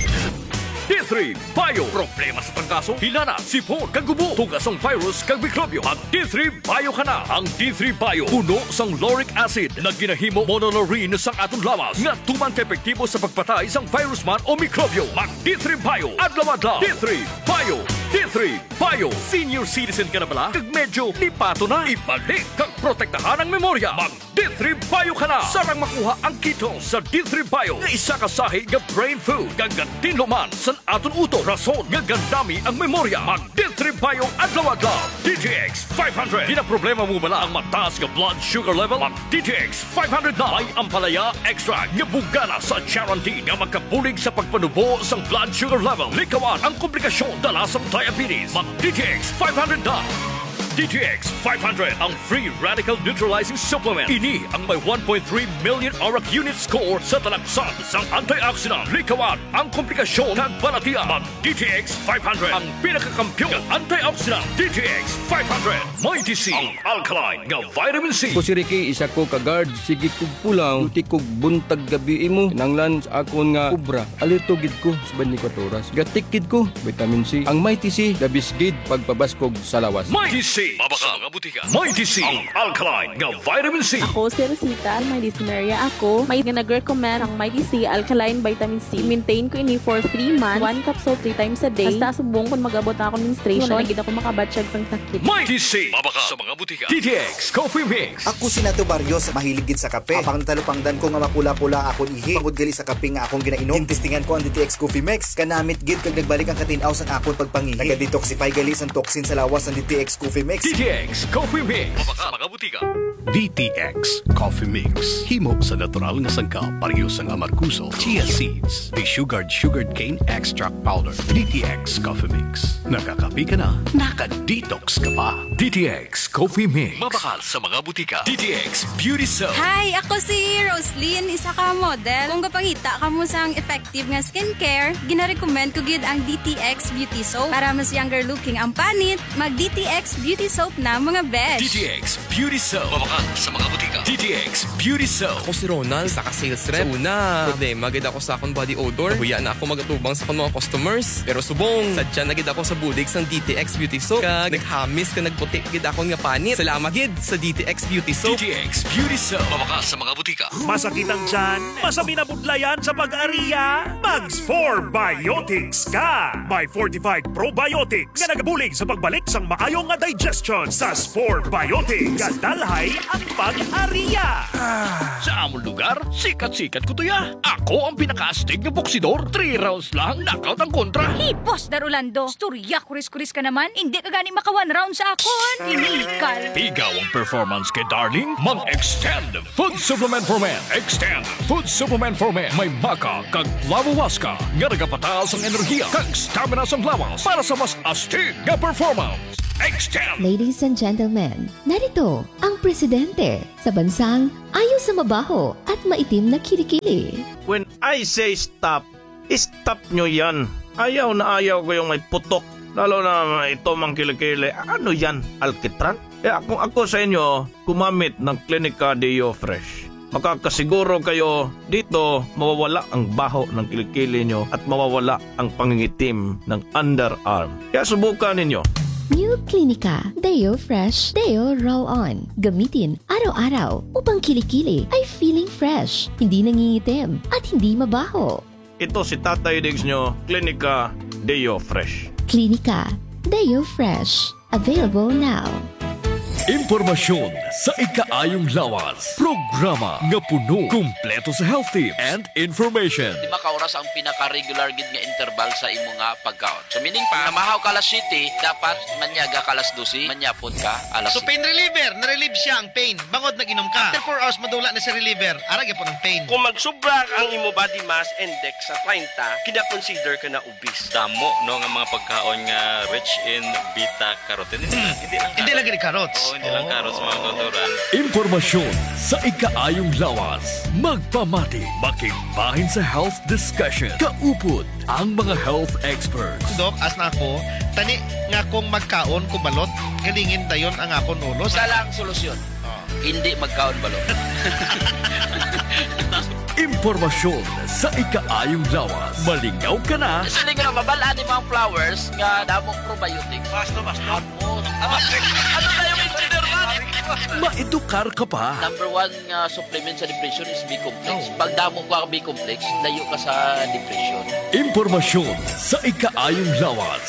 D three Bio. Problema sa tangkaso, hilana, sipon, kagubo, tugas ang virus, kag mikrobyo. Mag D three Bio ka na. Ang D three Bio, puno sang lauric acid na ginahimo monolaurin sang atong lawas nga tuman ka epektibo sa pagpatay sang virus man o mikrobyo. Mag D three Bio. Adlaw-adlaw. D three Bio. D three Bio. Senior citizen ka na bala? Kag medyo lipato na. Ibalik kag protektahan ang memorya. Mag D three Bio ka na. Sarang makuha ang kito sa D three Bio nga isa ka sahi nga brain food kag tinluman sa aton uto. Rason nga gandami ang memorya. Mag D three Bio adlaw-adlaw. D T X five hundred. Di na problema mo bala ang mataas nga blood sugar level? Mag D T X five hundred na. May ampalaya extra nga bugana sa guarantee nga magkabulig sa pagpanubo sang blood sugar level. Likawan ang komplikasyon dala sa diabetes. Mag D T X five hundred na. D T X five hundred, ang free radical neutralizing supplement. Ini ang may one point three million auric unit score sa talaksan sang antioxidant. Likawan ang komplikasyon kag balatian. Mag D T X five hundred, ang pinakakampyon ng antioxidant. D T X five hundred, may T C, ang alkaline nga vitamin C. Ko si Ricky, isa ko ka-guard. Sige kog pulang, luti kog buntag gabi imo. Nanglan sa akon nga ubra. Alerto gid ko sa twenty-four oras. Gatik gid ko, vitamin C. Ang may T C, dabis gid pagpabaskog sa lawas. May T C, mabaka mga butika. May T C, ang alkaline nga vitamin C. Ako si Rosita, may dysmenorrhea ako. May nag-recommend ang Mighty C Alkaline Vitamin C. Maintain ko ini for three months. One capsule three times a day. Basta subong kung magabot na ako menstruation. Wala na gid ako makabatsyag sang sakit. May T C, mabaka sa mga butika. D T X Coffee Mix. Ako si Nato Barrios, mahilig gid sa kape. Apang talupangdan ko nga mapula-pula akon ihi. Pagod gali sa kape nga akong ginainom. Intistingan ko ang D T X Coffee Mix. Kanamit gid kag nagbalik ang katinaw sang akon pagpangihi. Naga-detoxify gali sang toxin sa lawas ng D T X Coffee Mix. D T X Coffee Mix. Mabaka sa mga butika. D T X Coffee Mix. Himo sa natural nga sangka, pareho sang amarguso, chia seeds, desugared sugared cane extract powder. D T X Coffee Mix. Nakakapi ka na, naka-detox ka pa. D T X Coffee Mix. Mabakal sa mga butika. D T X Beauty Soap. Hi, ako si Roslyn, isa ka model. Kung kapangita ka mo sang effective nga skincare, gina-recommend ko gid ang D T X Beauty Soap para mas younger looking ang panit. Mag D T X Beauty Soap na mga besh. D T X Beauty Soap. Mabakal sa mga butika. D T X Beauty Soap. Ako si Ronald, isa ka sales rep. Sa una, problema gid ako sa akong body odor. Huya na ako magatubang sa akong mga customers. Pero subong, sadya na gid ako sa bulig sang D T X Beauty Soap. Kag naghamis ka nagputi gid akong nga panit. Salamat gid sa D T X Beauty Soap. D T X Beauty Soap. Mabakal sa mga butika. Masakit ang tiyan? Masami na budlayan sa pag-ariya? Mags four Biotics ka! May fortified probiotics nga nagabulig sa pagbalik sang maayong nga digest. Suggestion sa Sport Biotic. Kadalhay ang pag-ariya. Sa among lugar, sikat-sikat ko to ya. Ako ang pinaka-astig na boksidor. Three rounds lang, knockout ang kontra. Hey, Boss Darulando, storya kuris-kuris ka naman. Hindi ka gani maka one round sa akon. Inikal. Ikaw ang performance kay Darling. Mag-extend Food Supplement for Men. Extend Food Supplement for Men. May maka kag lawawaska. Nga nagapataas ang enerhiya kag stamina sa lawas para sa mas astig nga performance. Extend! Ladies and gentlemen, narito ang presidente sa bansang ayaw sa mabaho at maitim na kilikili. When I say stop, stop nyo yan. Ayaw na ayaw ko yung may putok. Lalo na ito mang kilikili. Ano yan? Alkitran? Kaya kung ako sa inyo, kumamit ng Clinica Deo Fresh. Makakasiguro kayo dito mawawala ang baho ng kilikili nyo at mawawala ang pangingitim ng underarm. Kaya subukan ninyo. New Clinica Deo Fresh Deo Roll-On. Gamitin araw-araw upang kilikili ay feeling fresh, hindi nangingitim at hindi mabaho. Ito si Tatay Diggs nyo, Clinica Deo Fresh. Clinica Deo Fresh. Available now. Impormasyon sa ikaayong lawas. Programa nga puno, kumpleto sa health tips and information. Di makauras ang pinaka-regular gid nga interval sa imo nga pagkaon. So meaning pa, namahaw ka alas siyete, dapat manyaga ka alas dose, manyapon ka alas So pain reliever, na-relieve siya ang pain. Bangod nag-inom ka. After four hours, madula na si reliever. Arag po ng pain. Kung magsubra ang imo body mass index sa thirty, kina-consider ka na obese. Damo no nga mga pagkaon nga rich in beta-carotene. Hmm. Hindi lang Hindi lang gini carrots. Oo, hindi lang carrots mga kauturan. Impormasyon sa ikaayong lawas. Magpamati, makimbahin sa health discussion. Kaupod ang mga health experts. Dok, as na ako, tani nga kung magkaon kubalot, galingin dayon ang akon ulo. Isa lang solusyon. Hindi magkaon balot. Impormasyon sa ikaayong lawas. Malingaw ka na. Sili ko na mabalaan ni mga flowers nga damong probiotic. Basta, basta. Ano tayo yung engineer man? Maedukar ka pa. Number one nga supplement sa depression is B-complex. Pag damo ko ang B-complex, layo ka sa depression. Impormasyon sa ikaayong lawas.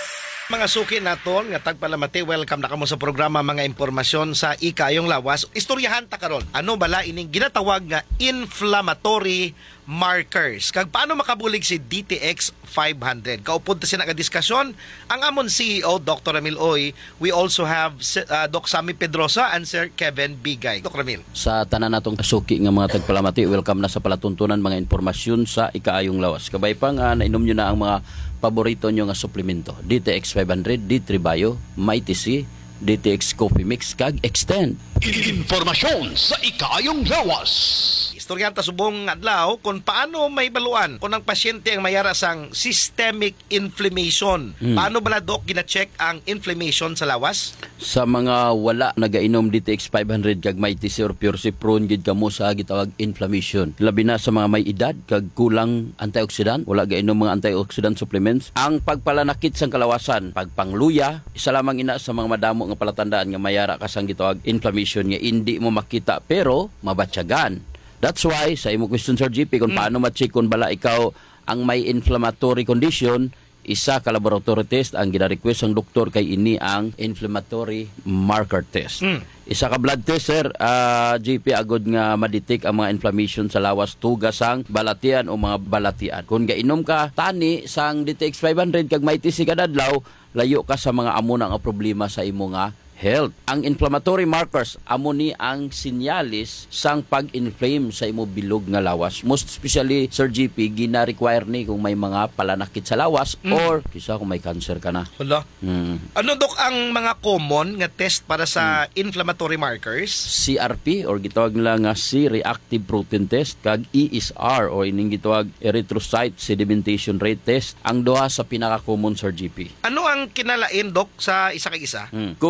Mga suki naton nga tagpalamati, welcome na kamo sa programa mga impormasyon sa ikayong lawas. Istoryahan ta karon. Ano bala ining ginatawag nga inflammatory markers? Kag paano makabulig si D T X five hundred? Kaupod ta sina nga diskusyon ang amon C E O Doctor Ramil Oy. We also have uh, Doc Sammy Pedrosa and Sir Kevin Bigay. Doc Ramil. Sa tanan natong suki nga mga tagpalamati, welcome na sa palatuntunan mga impormasyon sa ikaayong lawas. Kabay pa nga nainom nyo na ang mga paborito nyo nga suplemento. D T X five hundred, D three Bio, Mighty C, D T X Coffee Mix, kag Extend. Informasyon sa ikaayong lawas. Istoryan ta subong adlaw kung paano may baluan kung ang pasyente ang mayara sang systemic inflammation. Hmm. Paano bala Doc gina-check ang inflammation sa lawas? Sa mga wala nagainom D T X five hundred kag Mighty C or Pure C, prone gid kamo sa gitawag inflammation. Labi na sa mga may edad kag kulang antioxidant, wala gainom mga antioxidant supplements. Ang pagpalanakit sang kalawasan, pagpangluya, isa lamang ina sa mga madamo nga palatandaan nga mayara ka sang gitawag inflammation nga hindi mo makita pero mabatyagan. That's why, sa imo question, Sir G P, kung mm. paano ma-check kung bala ikaw ang may inflammatory condition, isa ka laboratory test ang gina-request ang doktor kay ini ang inflammatory marker test. Mm. Isa ka blood test, Sir, uh, G P, agod nga ma-detect ang mga inflammation sa lawas, tugas sang balatian o mga balatian. Kung gainom ka, tani sang D T X five hundred kag Mighty C kadadlaw, layo ka sa mga amo nga problema sa imo nga health. Ang inflammatory markers amo ni ang sinyalis sang pag-inflame sa imo bilog nga lawas. Most especially, Sir G P, gina-require ni kung may mga palanakit sa lawas mm. or kisa kung may cancer ka na. Hala. Mm. Ano Dok ang mga common nga test para sa mm. inflammatory markers? C R P or gitawag nila nga C-reactive protein test kag E S R or ining gitawag erythrocyte sedimentation rate test. Ang duha sa pinaka-common, Sir G P. Ano ang kinalain Dok sa isa kag isa? Mm. Kung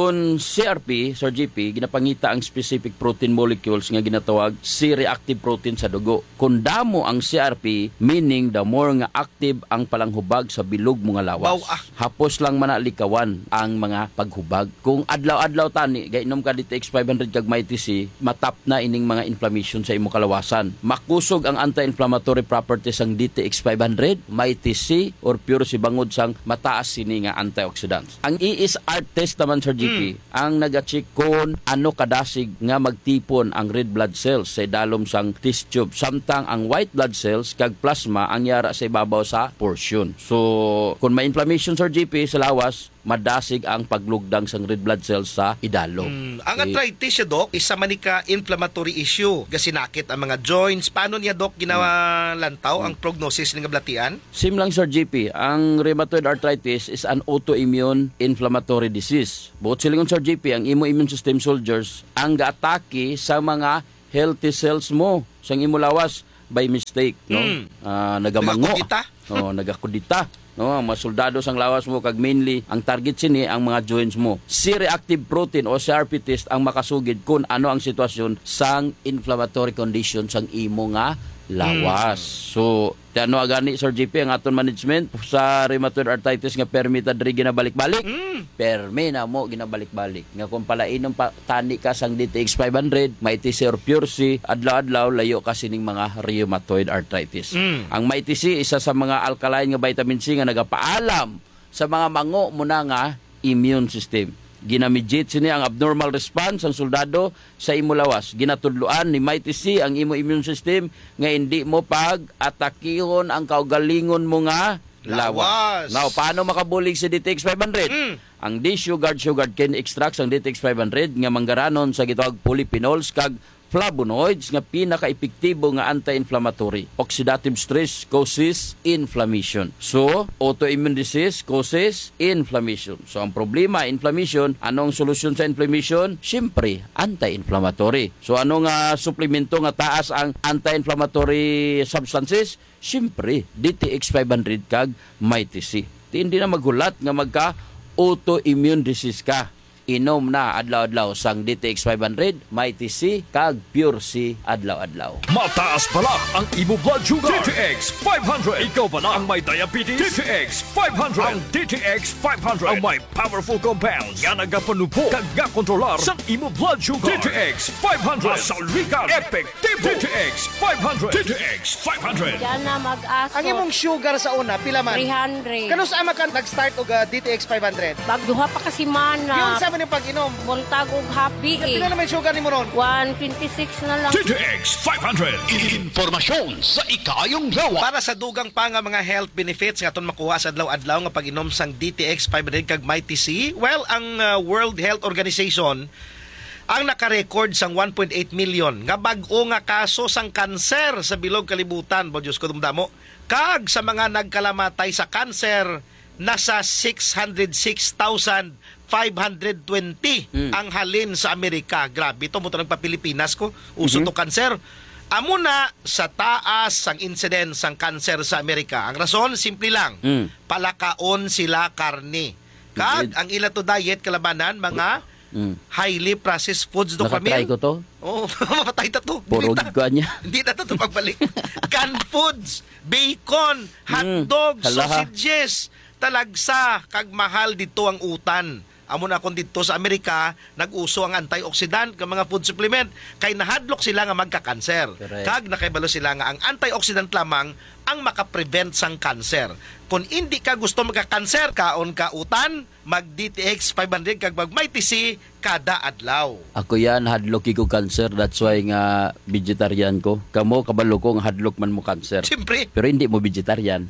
C R P, Sir G P, ginapangita ang specific protein molecules nga ginatawag C-reactive protein sa dugo. Kung damo ang C R P, meaning the more nga active ang palanghubag sa bilog mga lawas. Wow, ah. Hapos lang manalikawan ang mga paghubag. Kung adlaw-adlaw tani, gainom ka D T X five hundred kag Mighty C, matap na ining mga inflammation sa imong kalawasan. Makusog ang anti-inflammatory properties ang D T X five hundred, Mighty C, or Pure C bangod sang mataas sini nga antioxidants. Ang E S R test naman, Sir G P, mm. ang nag-check kung ano kadasig nga magtipon ang red blood cells sa idalom sang test tube. Samtang ang white blood cells kag plasma ang yara sa ibabaw sa portion. So, kung may inflammation, Sir G P, sa lawas, madasig ang paglugdang sang red blood cells sa idalom. Mm. Ang arthritis siya, Dok, isa man ka inflammatory issue. Gasinakit ang mga joints. Paano niya, Dok, ginawa lantaw mm. ang prognosis ng blatian? Sim lang, Sir G P. Ang rheumatoid arthritis is an autoimmune inflammatory disease. Bukod silingon, Sir G P, ang imo immune system soldiers ang gaatake sa mga healthy cells mo sang imo lawas by mistake, no? Mm. Uh, nagamango. Nagakudita. Oh, nagakudita. No, ang mga soldado sang lawas mo kag mainly ang target sini ang mga joints mo. C-reactive protein o C R P test ang makasugid kung ano ang sitwasyon sang inflammatory condition sang imo nga lawas. Mm. So, ano agani, Sir G P, ang aton management sa rheumatoid arthritis nga permi ta diri ginabalik-balik. Mm. Permi na mo ginabalik-balik. Nga kung pala inom pa, tani ka sang D T X five hundred, Mighty C or Pure C, adlaw-adlaw layo ka sining mga rheumatoid arthritis. Mm. Ang Mighty C isa sa mga alkaline nga vitamin C nga nagapaalam sa mga mango mo na nga immune system. Ginamidjit sini ang abnormal response ang soldado sa imo lawas. Ginatudloan ni Mighty C ang imo immune system nga hindi mo pag-atakihon ang kaugalingon mo nga lawas. Now, paano makabulig si D T X five hundred? Mm. Ang D-sugared sugared cane extracts ang D T X five hundred nga manggaranon sa gitawag polyphenols kag flavonoids nga pinaka-epektibo nga anti-inflammatory. Oxidative stress causes inflammation. So, autoimmune disease causes inflammation. So, ang problema, inflammation, anong solusyon sa inflammation? Siyempre, anti-inflammatory. So, anong uh, suplemento nga taas ang anti-inflammatory substances? Siyempre, D T X five hundred kag Mighty C. Hindi na maghulat nga magka-autoimmune disease ka. Inom na adlaw-adlaw sang D T X five hundred, Mighty C, kag Pure C adlaw-adlaw. Mataas pala ang imo blood sugar. D T X five hundred. Ikaw pala ang may diabetes. D T X five hundred. Ang D T X five hundred ang may powerful compounds nga nagapanupo kag gakontrolar sa imo blood sugar. D T X five hundred. Masalikan. Epektibo. D T X five hundred. D T X five hundred. Yan na mag-aso. Ang imong sugar sa una, pila man? three hundred. Kano sa ama ka nag-start og uh, D T X five hundred? Bagduha pa kasi mana. Yun sa man yung pag-inom. Buntag og happy eh. Pila naman sugar ni mo ron? one twenty-six na lang. D T X five hundred. Informasyon sa ikayong lawas. Para sa dugang pa nga mga health benefits nga aton makuha sa adlaw-adlaw nga pag-inom sang D T X five hundred kag Mighty C, well, ang uh, World Health Organization ang nakarecord sang one point eight million nga bag-o nga kaso sang kanser sa bilog kalibutan. Bo Diyos ko dumdamo. Kag sa mga nagkalamatay sa kanser, nasa six hundred six thousand five hundred twenty mm. ang halin sa Amerika. Grabe ito, mo ito nagpa-Pilipinas ko. Uso mm-hmm. to kanser. Amo na sa taas ang incidence sang kanser sa Amerika. Ang rason, simple lang. Mm. Palakaon sila karne. Kag, mm. ang ila to diet kalabanan, mga mm. highly processed foods do kami. Nakatry ko to. Oo, oh, mapatay na to. Purog ka niya. Hindi na to pagbalik. Canned foods, bacon, hotdogs, mm. sausages, talagsa, kag mahal dito ang utan. Amo na kung dito sa Amerika, nag-uso ang antioxidant ng mga food supplement. Kay nahadlok sila nga magka-cancer. Kag nakaibalo sila nga ang antioxidant lamang ang makaprevent sang cancer. Kung hindi ka gusto magka-cancer, kaon ka utan, mag-D T X five hundred kag mag-Mighty C kada adlaw. Ako yan, hadlok ko cancer. That's why nga vegetarian ko. Kamo, kabalo ko nga hadlok man mo cancer. Siyempre. Pero hindi mo vegetarian.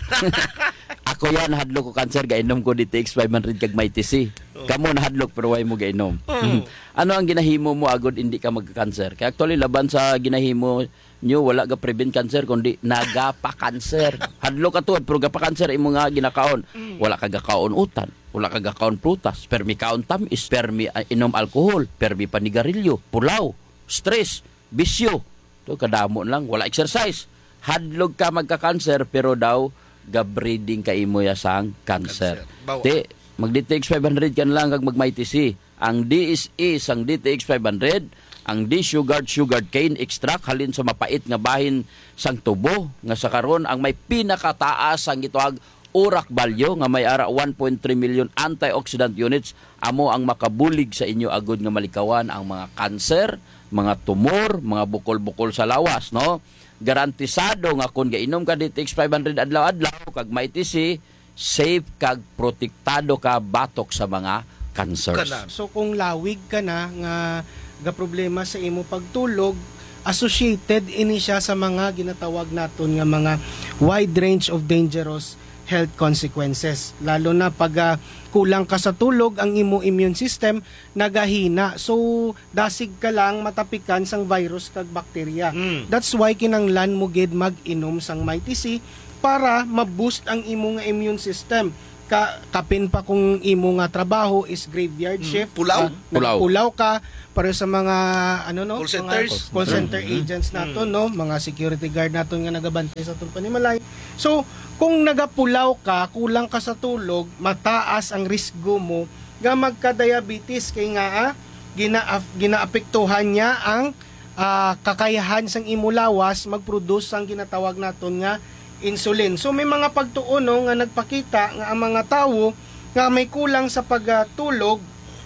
Ako yan, hadlok ko cancer, gainom ko D T X five hundred kag Mighty C. Kamo na hadlok pero way mo gainom. Mm. Ano ang ginahimo mo agod hindi ka magka-cancer? Kaya actually laban sa ginahimo nyo, wala ka prevent cancer kundi nagapa-cancer. Hadlok ka tuwad pero gapa-cancer imo nga ginakaon. Wala ka gakaon utan, wala ka gakaon prutas, permi kaon tamis, permi uh, inom alcohol, permi panigarilyo, pulaw, stress, bisyo. To kadamo lang, wala exercise. Hadlok ka magka-cancer pero daw ga-breeding ka imo ya sang cancer. Te mag-D T X five hundred kan lang kag mag-Mighty C. ang D S E sang D T X five hundred, ang D-sugared sugared cane extract halin sa mapait nga bahin sang tubo nga sa karon ang may pinakataas ang gituag urak value nga may ara one point three million antioxidant units amo ang makabulig sa inyo agud nga malikawan ang mga kanser, mga tumor, mga bukol-bukol sa lawas, no? Garantisado nga kung gainom ka D T X five hundred adlaw-adlaw kag may T C, safe kag protektado ka batok sa mga cancers. So kung lawig ka na nga ga problema sa imo pagtulog, associated ini siya sa mga ginatawag naton nga mga wide range of dangerous health consequences. Lalo na pag uh, kulang ka sa tulog, ang imo immune system nagahina. So dasig ka lang matapikan sang virus kag bakterya. Mm. That's why kinanglan mo gid mag-inom sang Mighty C para ma-boost ang imo nga immune system. Ka, kapin pa kung imo nga trabaho is graveyard shift. Pulaw. Uh, Pulaw. Pulaw ka para sa mga ano no, call centers, mga call center mm-hmm. agents naton, mm-hmm. no, mga security guard naton nga nagabantay sa atong panimalay. So kung nagapulaw ka, kulang ka sa tulog, mataas ang risgo mo nga magka-diabetes kay nga ah, gina ginaapektuhan niya ang uh, kakayahan sang imo lawas mag-produce sang ginatawag naton nga insulin. So may mga pagtuon no, nga nagpakita nga ang mga tawo nga may kulang sa pagtulog,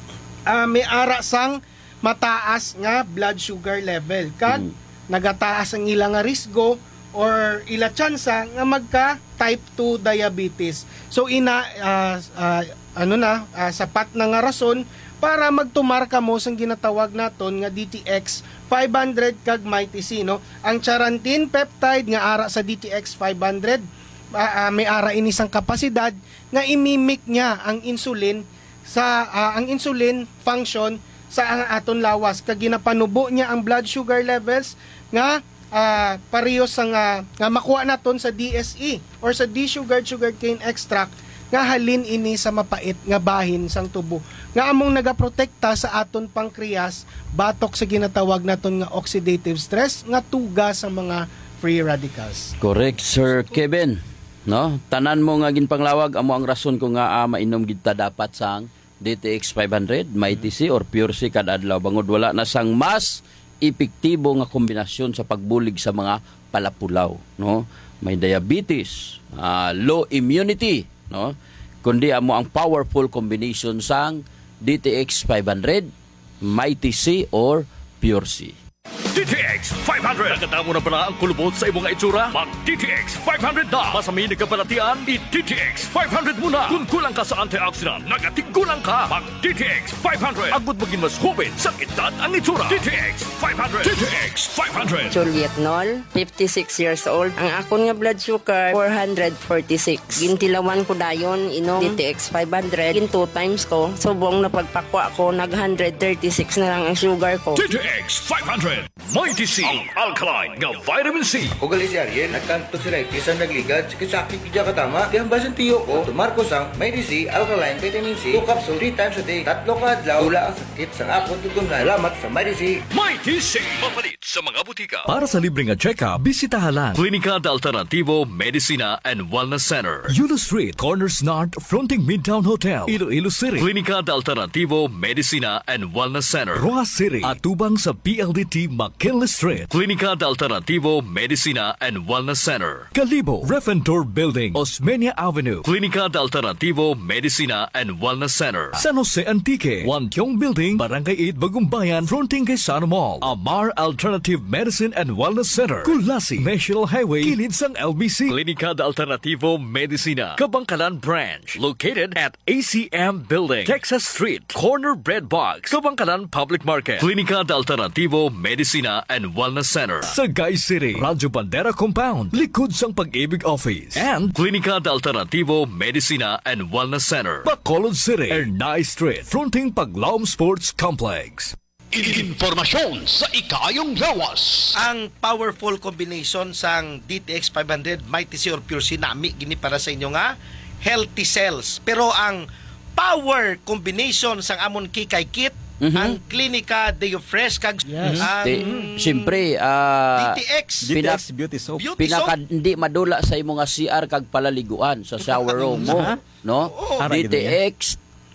uh, may ara sang mataas nga blood sugar level kag mm. nagataas ang ilang nga risgo or ila tsansa nga magka type two diabetes. So ina uh, uh, ano na uh, sapat na nga rason para magtumar ka mo sang ginatawag naton nga D T X five hundred kag Mighty C, no. Ang charantin peptide nga ara sa D T X five hundred uh, uh, may ara ini sang kapasidad nga imimik niya ang insulin sa uh, ang insulin function sa ang aton lawas kag ginapanubo niya ang blood sugar levels nga uh, parehas sa nga, nga makuha naton sa D S E or sa D-sugared sugared cane extract nga halin ini sa mapait nga bahin sang tubo nga among nagaprotekta sa aton pancreas batok sa ginatawag naton nga oxidative stress nga tuga sa mga free radicals. Correct, Sir Kevin. No? Tanan mo nga ginpanglawag amo ang rason ko nga ah, mainom gid ta dapat sang D T X five hundred, Mighty C or Pure C kada adlaw bangod wala na sang mas epektibo nga kombinasyon sa pagbulig sa mga palapulaw, no? May diabetes, uh, low immunity, no? Kundi amo ang powerful combination sang D T X five hundred, Mighty C or Pure C. D T X five hundred. Nagkatamo na pala ang kulubot sa imong itsura? Mag-D T X five hundred na. Masamay nagkabalatian, i-D T X five hundred muna. Kung kulang ka sa antioxidant, nagatigulang ka. Mag-D T X five hundred. Agud maging mas hubin sa edad ang itsura. D T X five hundred. D T X five hundred. Juliet Nol, fifty-six years old. Ang akon nga blood sugar, four hundred forty-six. Gintilawan ko dayon, inom D T X five hundred. Gin two times ko. Subong na pagpakwa ko, nag one hundred thirty-six na lang ang sugar ko. D T X five hundred. Mighty C, ang alkaline nga vitamin C. O gali si Ariel, nagkanto si Rectis ang nagligad, sakit kidya katama, di ang basan tiyo ko, tumarko sang Mighty C, alkaline vitamin C, two capsule, three times a day, tatlo ka adlaw, wala ang sakit sang apot tutungan. Salamat sa Mighty C. Mighty C, mapalit sa mga butika. Para sa libre nga check-up, bisitahan lang Klinika de Alternativo Medicina and Wellness Center, Yulo Street, Corners North, fronting Midtown Hotel, Iloilo City. Klinika de Alternativo Medicina and Wellness Center, Rojas City, atubang sa P L D T McKinley Street. Klinika de Alternativo Medicina and Wellness Center, Calibo, Refentor Building, Osmeña Avenue. Klinika de Alternativo Medicina and Wellness Center, San Jose Antique, Wantiong Building, Barangay eight, Bagumbayan, fronting kay Sano Mall. Amar Alternative Medicine and Wellness Center, Kulasi, National Highway, kilid sang L B C. Klinika de Alternativo Medicina, Kabangkalan Branch, located at A C M Building, Texas Street, Corner Bread Box, Kabangkalan Public Market. Klinika de Alternativo Medicina and Wellness Center, Sagay City, Radyo Bandera Compound, likod sang Pag-ibig Office, and Klinika de Alternativo Medicina and Wellness Center, Bacolod City, Ernay Street, fronting Paglaom Sports Complex. Informasyon sa ikayong lawas. Ang powerful combination sang D T X five hundred, Mighty C or Pure C nami gini para sa inyo nga healthy cells. Pero ang power combination sang amon kikay kit, mm-hmm. ang Klinika Deo Fresh kag yes. ang Di, siyempre uh, D T X pinak, Beauty Soap. Beauty pinaka soap? Hindi madula sa imo nga C R kag palaliguan sa shower room mo, no? Oh. D T X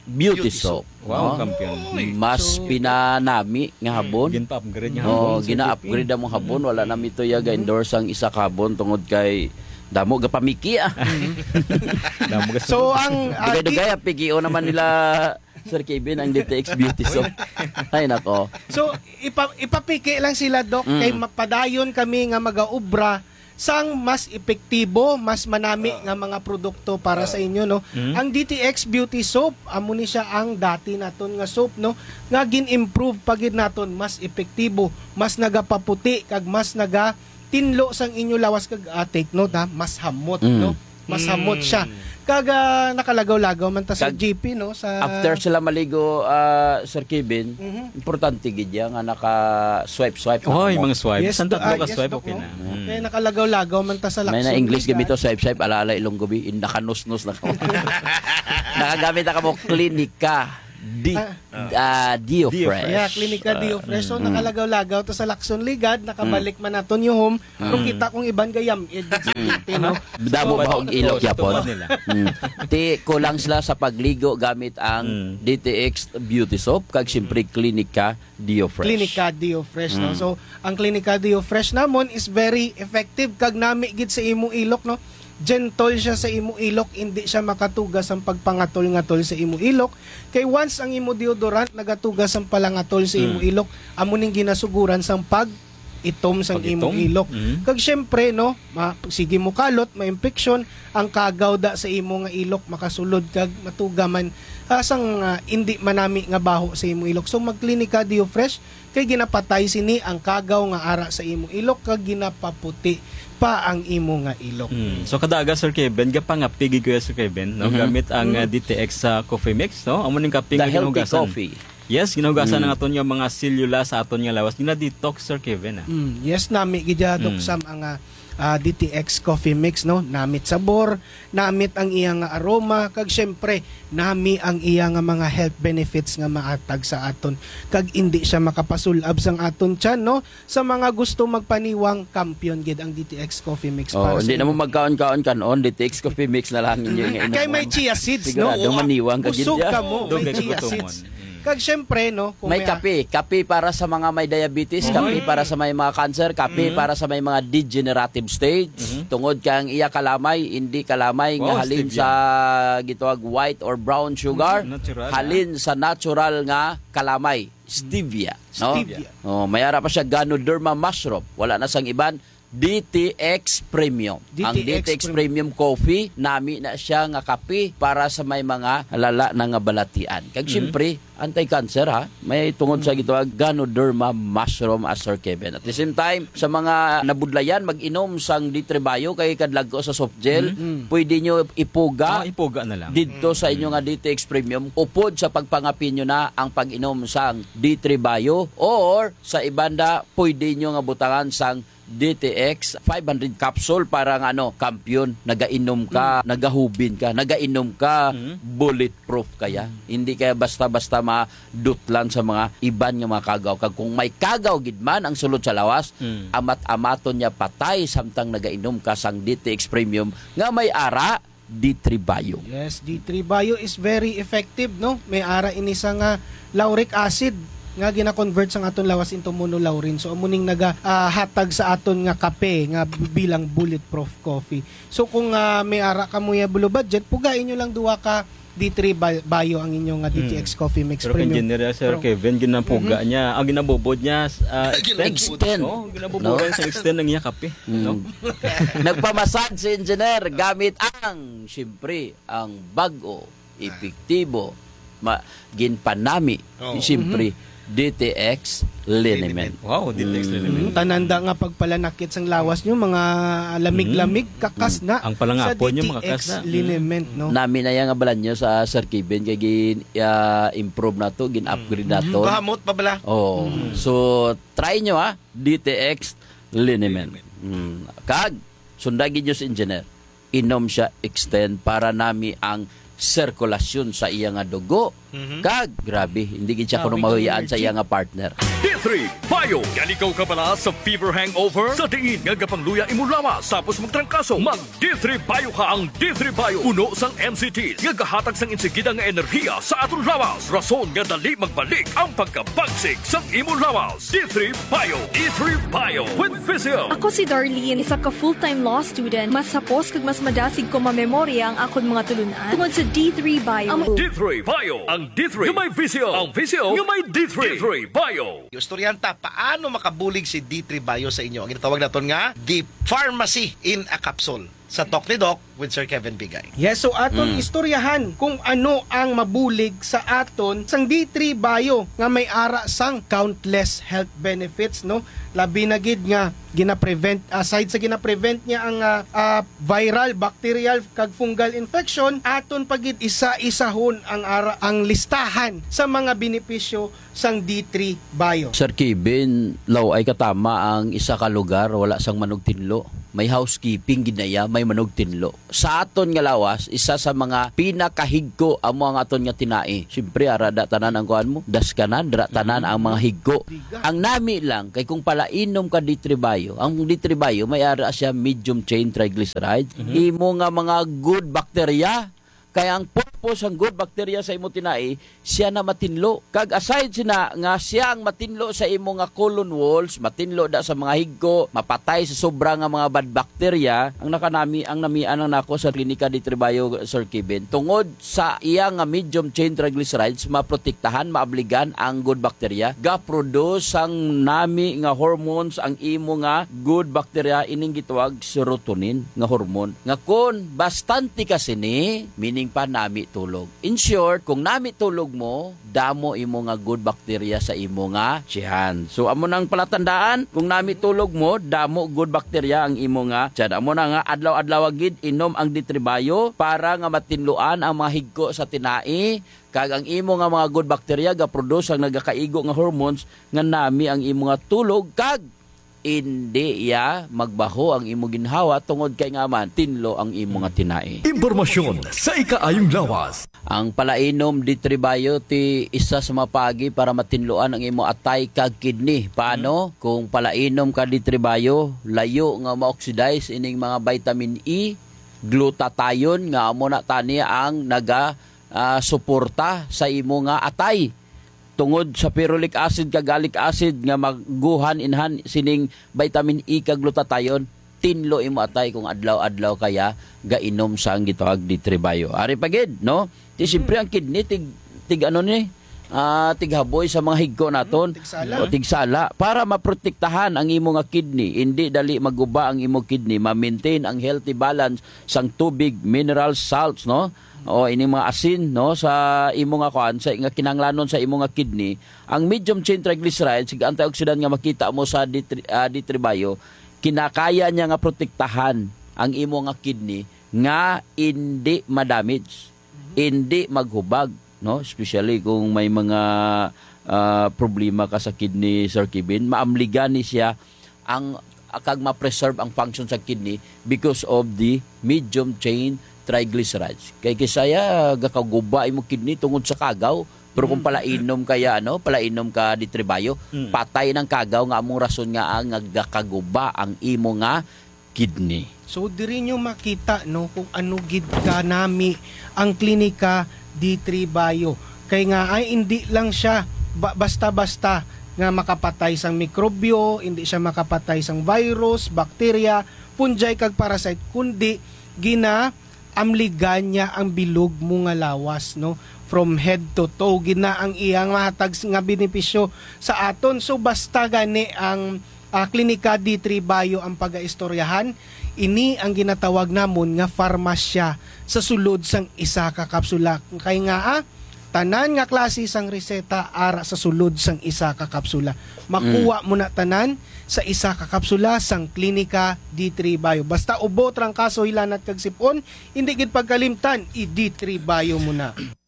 Beauty Soap. Wow, no? kampiyon. Mas pinanami nga habon. Gina-upgrade nga Oh, habon. gina-upgrade ang mga habon. Wala na mito ya ga-endorse ang isa ka habon tungod kay damo ga pamiki ah. So ang uh, dugay-dugay pigio naman nila Sir Kevin ang D T X Beauty Soap. Ay nako. So ipa, ipapiki lang sila Doc Mm. kay mapadayon kami nga magaubra sang mas epektibo, mas manami nga mga produkto para sa inyo no. Mm. Ang D T X Beauty Soap amo ni siya ang dati naton nga soap no nga gin-improve pagid naton mas epektibo, mas nagapaputi kag mas naga tinlo sang inyo lawas kag uh, take note ha, mas hamot Mm. no. Mas hamot siya. Kag uh, nakalagaw-lagaw man ta sa Kag- G P no sa After sila maligo, ah, Sir Kevin, Mhm. importante gid yan nga naka-swipe-swipe. Oh, yung mga swipe. Yes, San tatlo ah, ka yes, swipe, Doc, okay no? na. Mm. Kaya nakalagaw-lagaw man ta sa May Lacson na English Liga. gabi to swipe-swipe, alaala ilong gabi, in nakanus-nus na ko. Nakagamit ako mo klinika. Di, ah, Dio Fresh. Yeah, Klinika Dio Fresh. So, mm. nakalagaw-lagaw to sa Lacson Ligad, nakabalik man naton yung home. Kung kita kong iban gayam, eh, no? Damo ba og ilok yapon? nila. Mm. Ti kulang sila sa pagligo gamit ang D T X Beauty Soap kag siyempre Klinika Dio Fresh. Klinika Dio Fresh, no? Mm. So, ang Klinika Dio Fresh namon is very effective kag nami gid sa imong ilok, no? Gentle siya sa imong ilok, hindi siya makatugas ang pagpangatol-ngatol sa imong ilok. Kay once ang imo deodorant nagatugas ang palangatol sa imong Mm. ilok, amo ning ginasuguran sang pag itom sang Pag-itom? imong ilok. Mm. Kag syempre no, ma, sige mo kalot, ma-infection, ang kagaw da sa imo nga ilok makasulod kag matugaman asang uh, hindi manami nga baho sa imong ilok. So magklinika Dio Fresh kay ginapatay sini ang kagaw nga ara sa imong ilok kag ginapaputi pa ang imo nga ilok. Mm. So kadaga Sir Kevin, gapangapti gid ko Sir Kevin, no? Mhm. Gamit ang Mm. uh, D T X sa coffee mix, no? Amo ning kape nga The healthy ginugasan. coffee. Yes, ginugasan Mm. mm. aton yung mga selula sa aton nga lawas. Gina-detox Sir Kevin ah. Mm, yes nami gidya Dok Mm. Sam ang uh, uh, D T X coffee mix no, namit sabor, namit ang iyang nga aroma kag syempre nami ang iyang nga mga health benefits nga maatag sa aton kag hindi siya makapasulab sang aton tiyan no. Sa mga gusto magpaniwang kampiyon gid ang D T X coffee mix Oh, para hindi sa na mo magkaon-kaon kanon, D T X Coffee Mix na lang inyo nga inom. kay may chia seeds no. Sigurado maniwang ka gid Usog ya. ka mo, may chia seeds. Kag syempre no, kung May kape, kape para sa mga may diabetes, Oy. kape para sa may mga cancer, kape Mhm. para sa may mga degenerative stage. Tungod kang iya kalamay, hindi kalamay Wow, nga halin stevia. sa gitawag white or brown sugar, Mhm, natural, halin sa natural nga kalamay, stevia, no? Stevia. Oh, mayara pa siya Ganoderma mushroom. Wala na sang iban. D T X Premium. D T X Ang D T X Premium Coffee, nami na siya nga kape para sa may mga lala na nga balatian. Kag Mhm. syempre, anti-cancer ha. May tungod sa gitawag Ganoderma mushroom as Sir Kevin. At the same time, sa mga nabudlayan, mag-inom sang D three Bio kay kadlag ko sa soft gel, Mhm. pwede nyo ipuga Ah, ipuga na lang. dito sa inyo nga D T X Premium, upod sa pagpangapin nyo na ang pag-inom sang D three Bio or sa ibanda, pwede nyo nga butangan sang D T X five hundred capsule para nga ano, kampiyon, nagainom ka, nagahubin ka, nagainom ka, bulletproof kaya. Hindi kaya basta-basta madutlan sa mga iban nga mga kagaw. Kag kung may kagaw gid man ang sulod sa lawas, Mm. amat-amaton niya patay samtang nagainom ka sang D T X Premium nga may ara D three Bio. Yes, D three Bio is very effective no. May ara ini sa nga lauric acid nga gina-convert sang aton lawas into monolaurin. So amuning naga ah, hatag sa aton nga kape nga bilang bulletproof coffee. So kung ah, may ara ka mo ya below budget, pugain nyo lang duwa ka D three Bio ang inyong nga D T X coffee mix Pero kung premium. general Sir Pero- Kevin, ginapuga Mhm. niya, ang ginabubod niya, uh, Extend. Oh, ginabubugan No? sa extend ng iya kape. No? Nagpamasad si engineer gamit ang siyempre ang bago, epektibo, ma, ginpanami, Oh. siyempre D T X liniment. Wow, D T X liniment. Mm, tananda nga pagpalanakit sang lawas nyo mga lamig-lamig kakas na Ang palangapo sa nyo, D T X mga kakas na. liniment no. Nami na yang abalan nyo sa Sir Kevin kay gin uh, improve na to, gin upgrade na to. Kahamot pa bala. Oh. So try nyo ha, D T X liniment. Mm. Kag sundagin nyo sa engineer. Inom siya extend para nami ang sirkulasyon sa iya nga dugo Kag, grabe, hindi gid siya Ah, kuno we mahuyaan can sa iya nga partner. D three Bio. Yan ikaw ka pala sa fever hangover? Sa diin nga gapangluya imo lawas tapos magtrangkaso. Mag D three Bio ka ang D three Bio. Uno sang M C Ts nga gahatag sang insigida nga enerhiya sa aton lawas. Rason nga dali magbalik ang pagkabagsik sang imo lawas. D three Bio. D three Bio with Physio. Ako si Darlene, isa ka full-time law student. Mas sapos kag mas madasig ko mamemorya ang akon mga tulunan tungod sa D three Bio. Ang D three Bio. Ang D three nga may Physio. Ang Physio nga may D three. D three Bio. Istoryanta, paano makabulig si D three Bio sa inyo? Ang ginatawag naton nga, The Pharmacy in a Capsule. Sa Talk ni Doc with Sir Kevin Bigay. Yes, so aton Mm. istoryahan kung ano ang mabulig sa aton sang D three Bio nga may ara sang countless health benefits, no? Labi na gid nga gina-prevent, aside sa gina-prevent niya ang uh, uh, viral, bacterial kag fungal infection, aton pagid isa-isahon ang ara ang listahan sa mga benepisyo sang D three Bio. Sir Kevin, law ay katama ang isa ka lugar wala sang manog tinlo. May housekeeping ginaya, may manog tinlo. Sa aton nga lawas, isa sa mga pinakahigko ang mga aton nga tinai. Siyempre, arada tanan ang kuhan mo, daskanan, dra tanan ang mga higko. Ang nami lang, kay kung pala inom ka D three Bio, ang D three Bio, may ara siya medium chain triglycerides. Imo nga mga good bacteria. Kaya ang purpose ang good bacteria sa imo tinai, siya na matinlo. Kag aside sina nga siya ang matinlo sa imo nga colon walls, matinlo da sa mga higko, mapatay sa sobra nga mga bad bacteria, ang nakanami ang namian ang nako sa klinika D three Bio, Sir Kevin. Tungod sa iya nga medium chain triglycerides, maprotektahan, maabligan ang good bacteria, ga-produce ang nami nga hormones ang imo nga good bacteria ining gitawag serotonin nga hormone. Nga kun bastante kasi ni, meaning pa nami tulog. In short, kung nami tulog mo, damo imo nga good bacteria sa imo nga tiyan. So amo nang palatandaan, kung nami tulog mo, damo good bacteria ang imo nga tiyan. Amo na nga adlaw-adlaw gid inom ang D three Bio para nga matinluan ang mga higko sa tinai, kag ang imo nga mga good bacteria ga produce ang nagakaigo nga hormones nga nami ang imo nga tulog, kag hindi ya magbaho ang imo ginhawa tungod kay nga man tinlo ang imo nga tinai. Impormasyon sa ikaayong lawas. Ang palainom D three Bio ti isa sa mapagi para matinluan ang imo atay kag kidney. Paano? Kung palainom ka D three Bio, layo nga ma-oxidize ining mga vitamin E, glutathione nga amo na tani ang naga uh, suporta sa imo nga atay. Tungod sa ferulic acid kag gallic acid nga magguhan inhan sining vitamin E kag glutathione, tinlo imo atay kung adlaw-adlaw kaya gainom sa ang gitawag D three Bio. Ari pagid, no? Ti siyempre ang kidney tig tig ano ni? Ah, tighaboy sa mga higko naton o tigsala para maprotektahan ang imo nga kidney, hindi dali maguba ang imo kidney, ma-maintain ang healthy balance sang tubig, mineral salts, no? O ini mga asin, no, sa imo nga kuan sa nga kinanglanon sa imo nga kidney. Ang medium chain triglycerides sig antioxidant nga makita mo sa D three, uh, D three Bio, kinakaya niya nga protektahan ang imo nga kidney nga hindi ma-damage, hindi maghubag, no, especially kung may mga uh, problema ka sa kidney, Sir Kevin, maamligan ni siya ang kag ma-preserve ang function sa kidney because of the medium chain triglycerides. Kay kisaya gakaguba imo kidney tungod sa kagaw, pero kung palainom kaya ano, palainom ka D three Bio, mm. patay ng kagaw nga among rason nga ang nagakaguba ang imo nga kidney. So diri nyo makita no kung ano gid ka nami ang klinika D three Bio. Kay nga ay hindi lang siya ba- basta-basta nga makapatay sang mikrobyo, hindi siya makapatay sang virus, bacteria, fungi kag parasite, kundi gina amligan niya ang bilog mo nga lawas, no, from head to toe, gina ang iyang mahatag nga benepisyo sa aton. So basta gani ang uh, klinika D three Bio ang pagaistoryahan, ini ang ginatawag namon nga farmasya sa sulod sang isa ka kapsula. Kay nga ah, tanan nga klase sang reseta ara sa sulod sang isa ka kapsula. Makuha mo na tanan sa isa ka kapsula sang klinika D three Bio. Basta ubo trangkaso hilanat kag sipon, hindi gid pagkalimtan, i D three Bio mo na.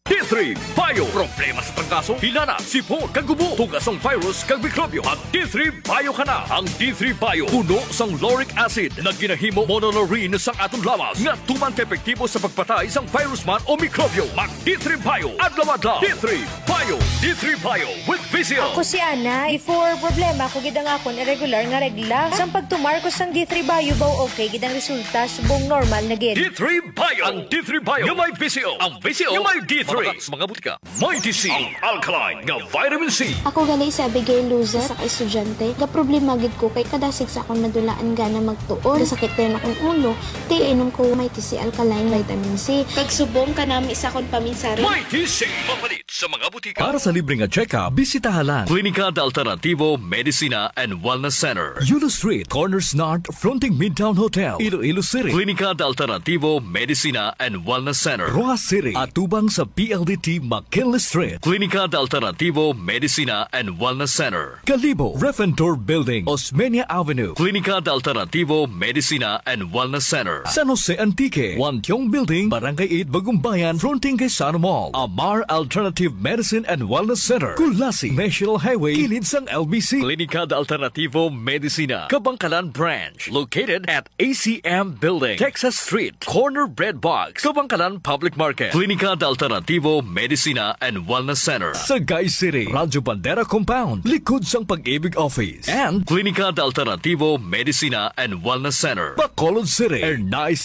D three Bio. Problema sa trangkaso, hinana, sipon, kagubo, tugasong virus, kag mikrobyo. Ang D three Bio ka na. Ang D three Bio puno sang lauric acid na ginahimo monolaurin sang atong lawas nga tuman ka-epektibo sa pagpatay sang virus man o mikrobyo. Mag D three Bio. Adlaw-adlaw. D three Bio. D three Bio with Vizio. Ako si Ana. Before problema ko gidang akon irregular nga regla. Sang pagtumarkos sang D three Bio baw okay gidang resulta subong normal na gid. D three Bio. Ang D three Bio yung may Vizio. Ang Vizio yung may D three. Mga butika. Mighty C. Ang alkaline nga vitamin C. Ako gali sa Abigail Loser sa estudyante. Ga problema gid ko kay kadasig sa akong nadulaan gana magtuon. Sakit pa akong ulo. Kay inom ko Mighty C alkaline vitamin C. Kag subong kanami sa akong paminsari. Mighty C. Mapalit sa mga butika. Para sa libreng check-up, bisitahan Klinika de Alternativo Medicina and Wellness Center. Yulo Street, Corners North, fronting Midtown Hotel, Iloilo City. Klinika de Alternativo Medicina and Wellness Center. Roa City, atubang sa P L D T McKinley Street. Klinika de Alternativo Medicina and Wellness Center. Kalibo, Refentor Building, Osmeña Avenue. Klinika de Alternativo Medicina and Wellness Center. San Jose Antique, Wantiong Building, Barangay eight, Bagumbayan, fronting kay Sana Mall. Amar Alternative Medicine and Wellness Center. Kulasi, National Highway, kilid sang L B C. Klinika de Alternativo Medicina, Kabangkalan Branch, located at A C M Building, Texas Street, Corner Bread Box, Kabangkalan Public Market. Klinika de Alternativo Medicina and Wellness Center. Sagay City, Radyo Bandera Compound, likod sang Pag-ibig Office. And Klinika de Alternativo Medicina and Wellness Center. Bacolod City, Ernai